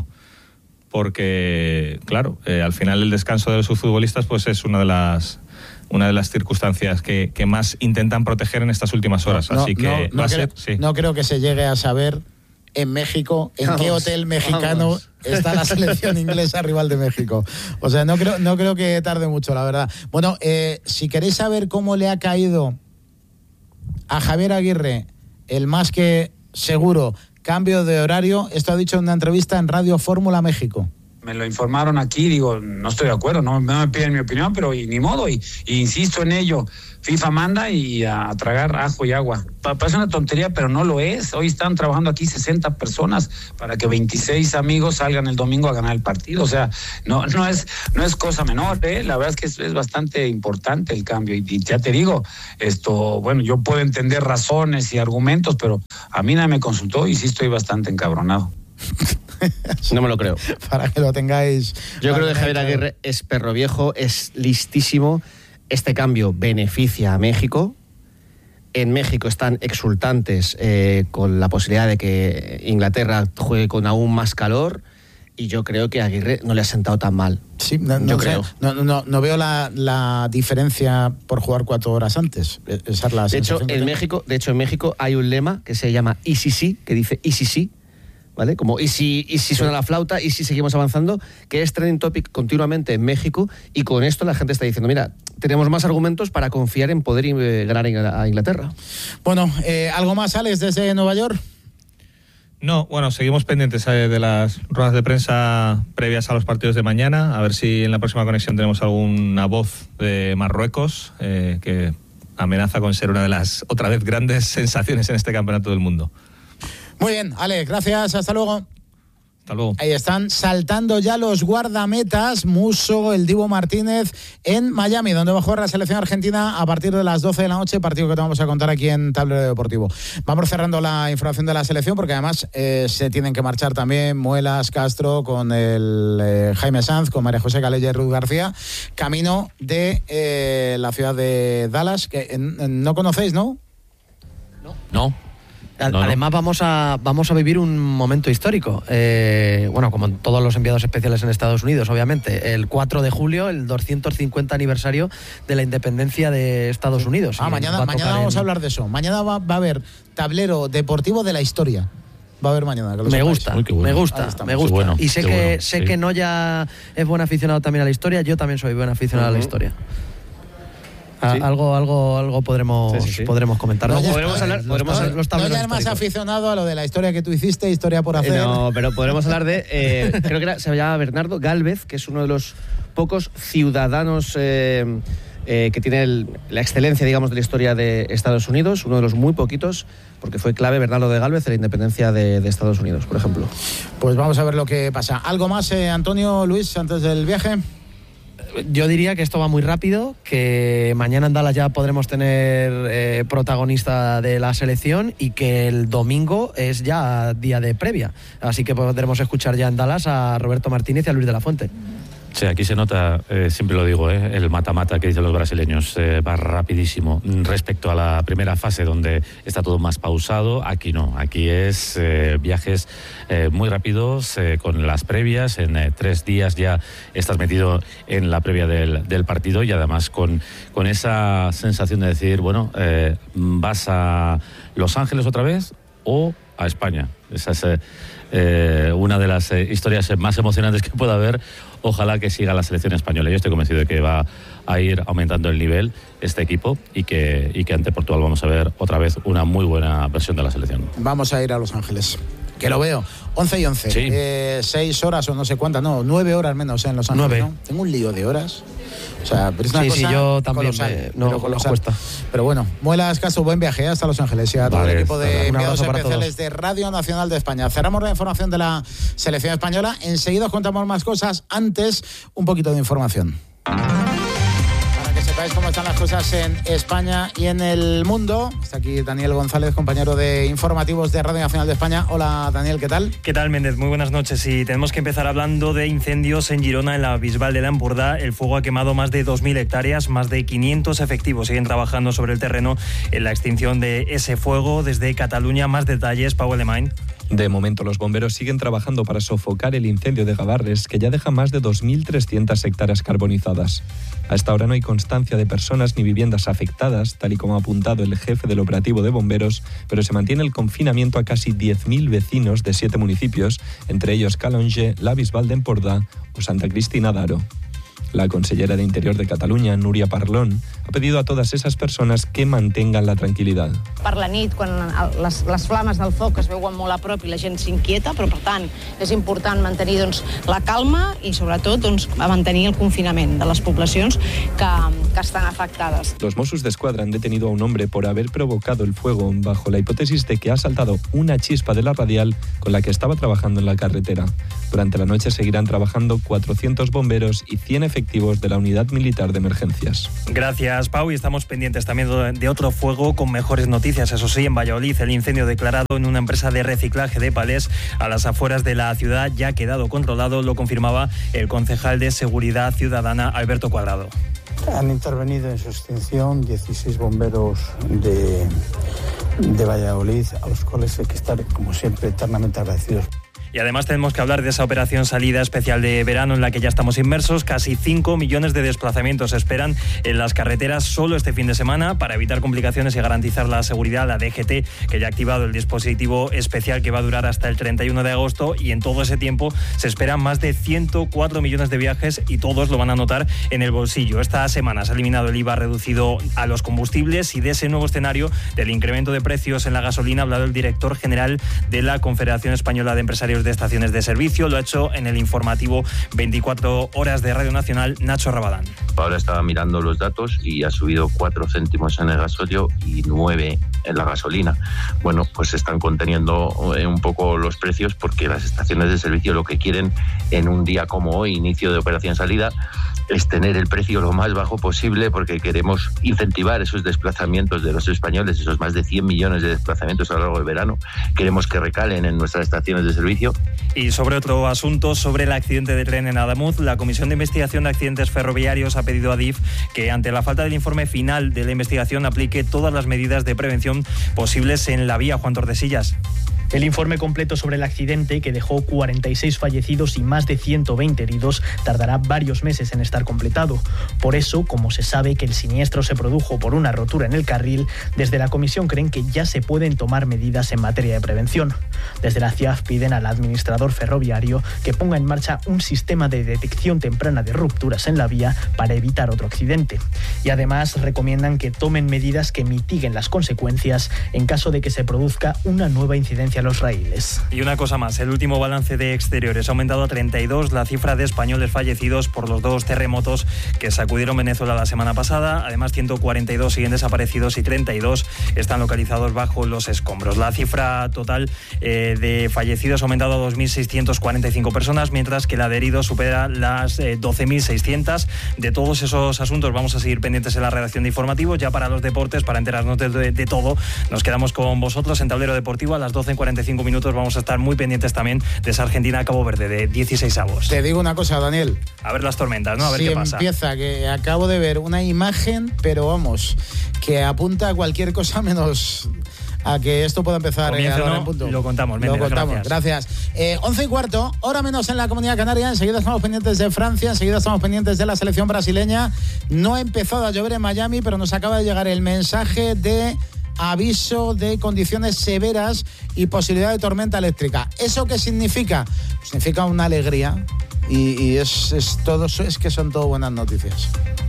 porque claro, eh, al final el descanso de sus futbolistas pues es una de las una de las circunstancias que, que más intentan proteger en estas últimas horas. No, Así que no, no, va a creo, ser, sí. no creo que se llegue a saber en México, en Vamos, qué hotel mexicano vamos. está la selección inglesa rival de México. O sea, no creo, no creo que tarde mucho, la verdad. Bueno, eh, si queréis saber cómo le ha caído a Javier Aguirre el más que seguro cambio de horario, esto ha dicho en una entrevista en Radio Fórmula México. Me lo informaron aquí, digo, no estoy de acuerdo, no, no me piden mi opinión, pero y, ni modo, y, y insisto en ello. FIFA manda y a, a tragar ajo y agua. Pa, parece una tontería, pero no lo es. Hoy están trabajando aquí sesenta personas para que veintiséis amigos salgan el domingo a ganar el partido. O sea, no, no, es, no es cosa menor, ¿eh? La verdad es que es, es bastante importante el cambio. Y, y ya te digo, esto, bueno, yo puedo entender razones y argumentos, pero a mí nadie me consultó y sí estoy bastante encabronado. No me lo creo. Para que lo tengáis. Yo creo que tengáis Javier claro. Aguirre es perro viejo, es listísimo. Este cambio beneficia a México. En México están exultantes eh, con la posibilidad de que Inglaterra juegue con aún más calor. Y yo creo que a Aguirre no le ha sentado tan mal. Sí, no, no yo sé, creo. No, no, no veo la, la diferencia por jugar cuatro horas antes. Esa es la De hecho, sensación que en tengo. México, de hecho, en México hay un lema que se llama I C C, que dice I C C, ¿vale? Como y si, y si suena la flauta, y si seguimos avanzando, que es trending topic continuamente en México, y con esto la gente está diciendo, mira, tenemos más argumentos para confiar en poder eh, ganar a Inglaterra. Bueno, eh, ¿algo más, Alex, desde Nueva York? No, bueno, seguimos pendientes eh, de las ruedas de prensa previas a los partidos de mañana, a ver si en la próxima conexión tenemos alguna voz de Marruecos, eh, que amenaza con ser una de las, otra vez, grandes sensaciones en este campeonato del mundo. Muy bien, Alex, gracias, hasta luego. Hasta luego. Ahí están saltando ya los guardametas, Musso, el Dibu Martínez, en Miami, donde va a jugar la selección argentina a partir de las doce de la noche, partido que te vamos a contar aquí en Tablero Deportivo. Vamos cerrando la información de la selección, porque además eh, se tienen que marchar también Muelas, Castro, con el eh, Jaime Sanz, con María José Calella y Ruth García, camino de eh, la ciudad de Dallas, que eh, no conocéis, ¿no? No. No, no. Además vamos a vamos a vivir un momento histórico, eh, bueno, como todos los enviados especiales en Estados Unidos, obviamente, el cuatro de julio, el doscientos cincuenta aniversario de la independencia de Estados Unidos. Ah, Y mañana, va a mañana tocar vamos en- a hablar de eso. Mañana va, va a haber tablero deportivo de la historia. Va a haber mañana. que lo Me sepáis. gusta, Uy, qué bueno. me Ahí gusta, estamos. me gusta. Qué bueno, y sé qué que bueno, sé sí. que Noya es buen aficionado también a la historia, yo también soy buen aficionado a la historia. A- Sí. Algo, algo, algo podremos, Sí, sí, sí. podremos comentar. No, ¿no? ya podremos está, hablar- los podremos tableros- hablar- los no tableros ya eres más históricos. aficionado a lo de la historia que tú hiciste, historia por Eh, hacer. no, pero podremos hablar de, eh, creo que era- se llama Bernardo Gálvez, que es uno de los pocos ciudadanos eh, eh, que tiene el- la excelencia, digamos, de la historia de Estados Unidos, uno de los muy poquitos, porque fue clave Bernardo de Gálvez en la independencia de, de Estados Unidos, por ejemplo. Pues vamos a ver lo que pasa. ¿Algo más, eh, Antonio, Luis, antes del viaje? Yo diría que esto va muy rápido, que mañana en Dallas ya podremos tener eh, protagonista de la selección y que el domingo es ya día de previa. Así que podremos escuchar ya en Dallas a Roberto Martínez y a Luis de la Fuente. Sí, aquí se nota, eh, siempre lo digo, eh, el mata-mata que dicen los brasileños, eh, va rapidísimo. Respecto a la primera fase donde está todo más pausado, aquí no, aquí es eh, viajes eh, muy rápidos, eh, con las previas, en eh, tres días ya estás metido en la previa del, del partido y además con, con esa sensación de decir, bueno, eh, vas a Los Ángeles otra vez o a España. Esa es eh, eh, una de las eh, historias más emocionantes que pueda haber. Ojalá que siga la selección española. Yo estoy convencido de que va a ir aumentando el nivel este equipo y que, y que ante Portugal vamos a ver otra vez una muy buena versión de la selección. Vamos a ir a Los Ángeles. Que lo veo. once y once. Sí. Eh, seis horas o no sé cuántas. No, nueve horas menos en Los Ángeles. Nueve. ¿no? Tengo un lío de horas. O sea, pero es una Sí, cosa sí, yo también colosal, me- no, pero no colosal. cuesta. Pero bueno, Muelas, Caso, buen viaje hasta Los Ángeles y a todo Vale, el equipo de un enviados abrazo para especiales todos. de Radio Nacional de España. Cerramos la información de la selección española. Enseguida os contamos más cosas. Antes, un poquito de información. Para que sepáis cómo están las cosas en España y en el mundo. Está aquí Daniel González, compañero de informativos de Radio Nacional de España. Hola, Daniel, ¿qué tal? ¿Qué tal, Méndez? Muy buenas noches. Y tenemos que empezar hablando de incendios en Girona, en la Bisbal de l'Empordà. El fuego ha quemado más de dos mil hectáreas, más de quinientos efectivos siguen trabajando sobre el terreno en la extinción de ese fuego. Desde Cataluña, más detalles, Pau Alemany. De momento, los bomberos siguen trabajando para sofocar el incendio de Gavarres, que ya deja más de dos mil trescientas hectáreas carbonizadas. A esta hora no hay constancia de personas ni viviendas afectadas, tal y como ha apuntado el jefe del operativo de bomberos, pero se mantiene el confinamiento a casi diez mil vecinos de siete municipios, entre ellos Calonge, la Bisbal d'Empordà o Santa Cristina d'Aro. La consellera de Interior de Catalunya, Núria Parlon, ha pedido a todas esas personas que mantengan la tranquilidad. Per la nit, quan les, les flames del foc es veuen molt a prop i la gent s'inquieta, però per tant és important mantenir doncs, la calma i sobretot doncs, mantenir el confinament de les poblacions que, que estan afectades. Los Mossos d'Esquadra han detenido a un hombre por haber provocado el fuego bajo la hipótesis de que ha saltado una chispa de la radial con la que estaba trabajando en la carretera. Durante la noche seguirán trabajando cuatrocientos bomberos y cien efectivos de la Unidad Militar de Emergencias. Gracias, Pau, y estamos pendientes también de otro fuego con mejores noticias. Eso sí, en Valladolid, el incendio declarado en una empresa de reciclaje de palés a las afueras de la ciudad ya ha quedado controlado, lo confirmaba el concejal de Seguridad Ciudadana, Alberto Cuadrado. Han intervenido en su extinción dieciséis bomberos de, de Valladolid, a los cuales hay que estar, como siempre, eternamente agradecidos. Y además tenemos que hablar de esa operación salida especial de verano en la que ya estamos inmersos. Casi cinco millones de desplazamientos se esperan en las carreteras solo este fin de semana. Para evitar complicaciones y garantizar la seguridad, la D G T, que ya ha activado el dispositivo especial que va a durar hasta el treinta y uno de agosto, y en todo ese tiempo se esperan más de ciento cuatro millones de viajes y todos lo van a notar en el bolsillo. Esta semana se ha eliminado el I V A reducido a los combustibles, y de ese nuevo escenario del incremento de precios en la gasolina ha hablado el director general de la Confederación Española de Empresarios de Estaciones de Servicio. Lo ha hecho en el informativo veinticuatro horas de Radio Nacional, Nacho Rabadán. Ahora estaba mirando los datos y ha subido cuatro céntimos en el gasóleo y nueve en la gasolina. Bueno, pues se están conteniendo un poco los precios, porque las estaciones de servicio lo que quieren en un día como hoy, inicio de operación salida, es tener el precio lo más bajo posible, porque queremos incentivar esos desplazamientos de los españoles, esos más de cien millones de desplazamientos a lo largo del verano. Queremos que recalen en nuestras estaciones de servicio. Y sobre otro asunto, sobre el accidente de tren en Adamuz, la Comisión de Investigación de Accidentes Ferroviarios ha pedido a D I F que, ante la falta del informe final de la investigación, aplique todas las medidas de prevención posibles en la vía. Juan Tordesillas. El informe completo sobre el accidente, que dejó cuarenta y seis fallecidos y más de ciento veinte heridos, tardará varios meses en estar completado. Por eso, como se sabe que el siniestro se produjo por una rotura en el carril, desde la comisión creen que ya se pueden tomar medidas en materia de prevención. Desde la C I A F piden al administrador ferroviario que ponga en marcha un sistema de detección temprana de rupturas en la vía para evitar otro accidente. Y además recomiendan que tomen medidas que mitiguen las consecuencias en caso de que se produzca una nueva incidencia a los raíles. Y una cosa más, el último balance de exteriores ha aumentado a treinta y dos la cifra de españoles fallecidos por los dos terremotos que sacudieron Venezuela la semana pasada. Además, ciento cuarenta y dos siguen desaparecidos y treinta y dos están localizados bajo los escombros. La cifra total eh, de fallecidos ha aumentado a dos mil seiscientas cuarenta y cinco personas, mientras que la de heridos supera las eh, doce mil seiscientas. De todos esos asuntos vamos a seguir pendientes en la redacción de informativos. Ya para los deportes, para enterarnos de, de, de todo, nos quedamos con vosotros en Tablero Deportivo a las doce cuarenta y cinco minutos. Vamos a estar muy pendientes también de esa Argentina-Cabo Verde de dieciséis avos. Te digo una cosa, Daniel. A ver las tormentas, ¿no? A ver si qué pasa. Empieza, que acabo de ver una imagen, pero vamos, que apunta a cualquier cosa menos a que esto pueda empezar. Comienza, eh, a ¿no? en punto. Lo contamos, Méndez, Lo contamos, gracias. gracias. Eh, once y cuarto, hora menos en la Comunidad Canaria. Enseguida estamos pendientes de Francia, enseguida estamos pendientes de la selección brasileña. No ha empezado a llover en Miami, pero nos acaba de llegar el mensaje de aviso de condiciones severas y posibilidad de tormenta eléctrica. ¿Eso qué significa? Significa una alegría y, y es, es todo, es que son todo buenas noticias.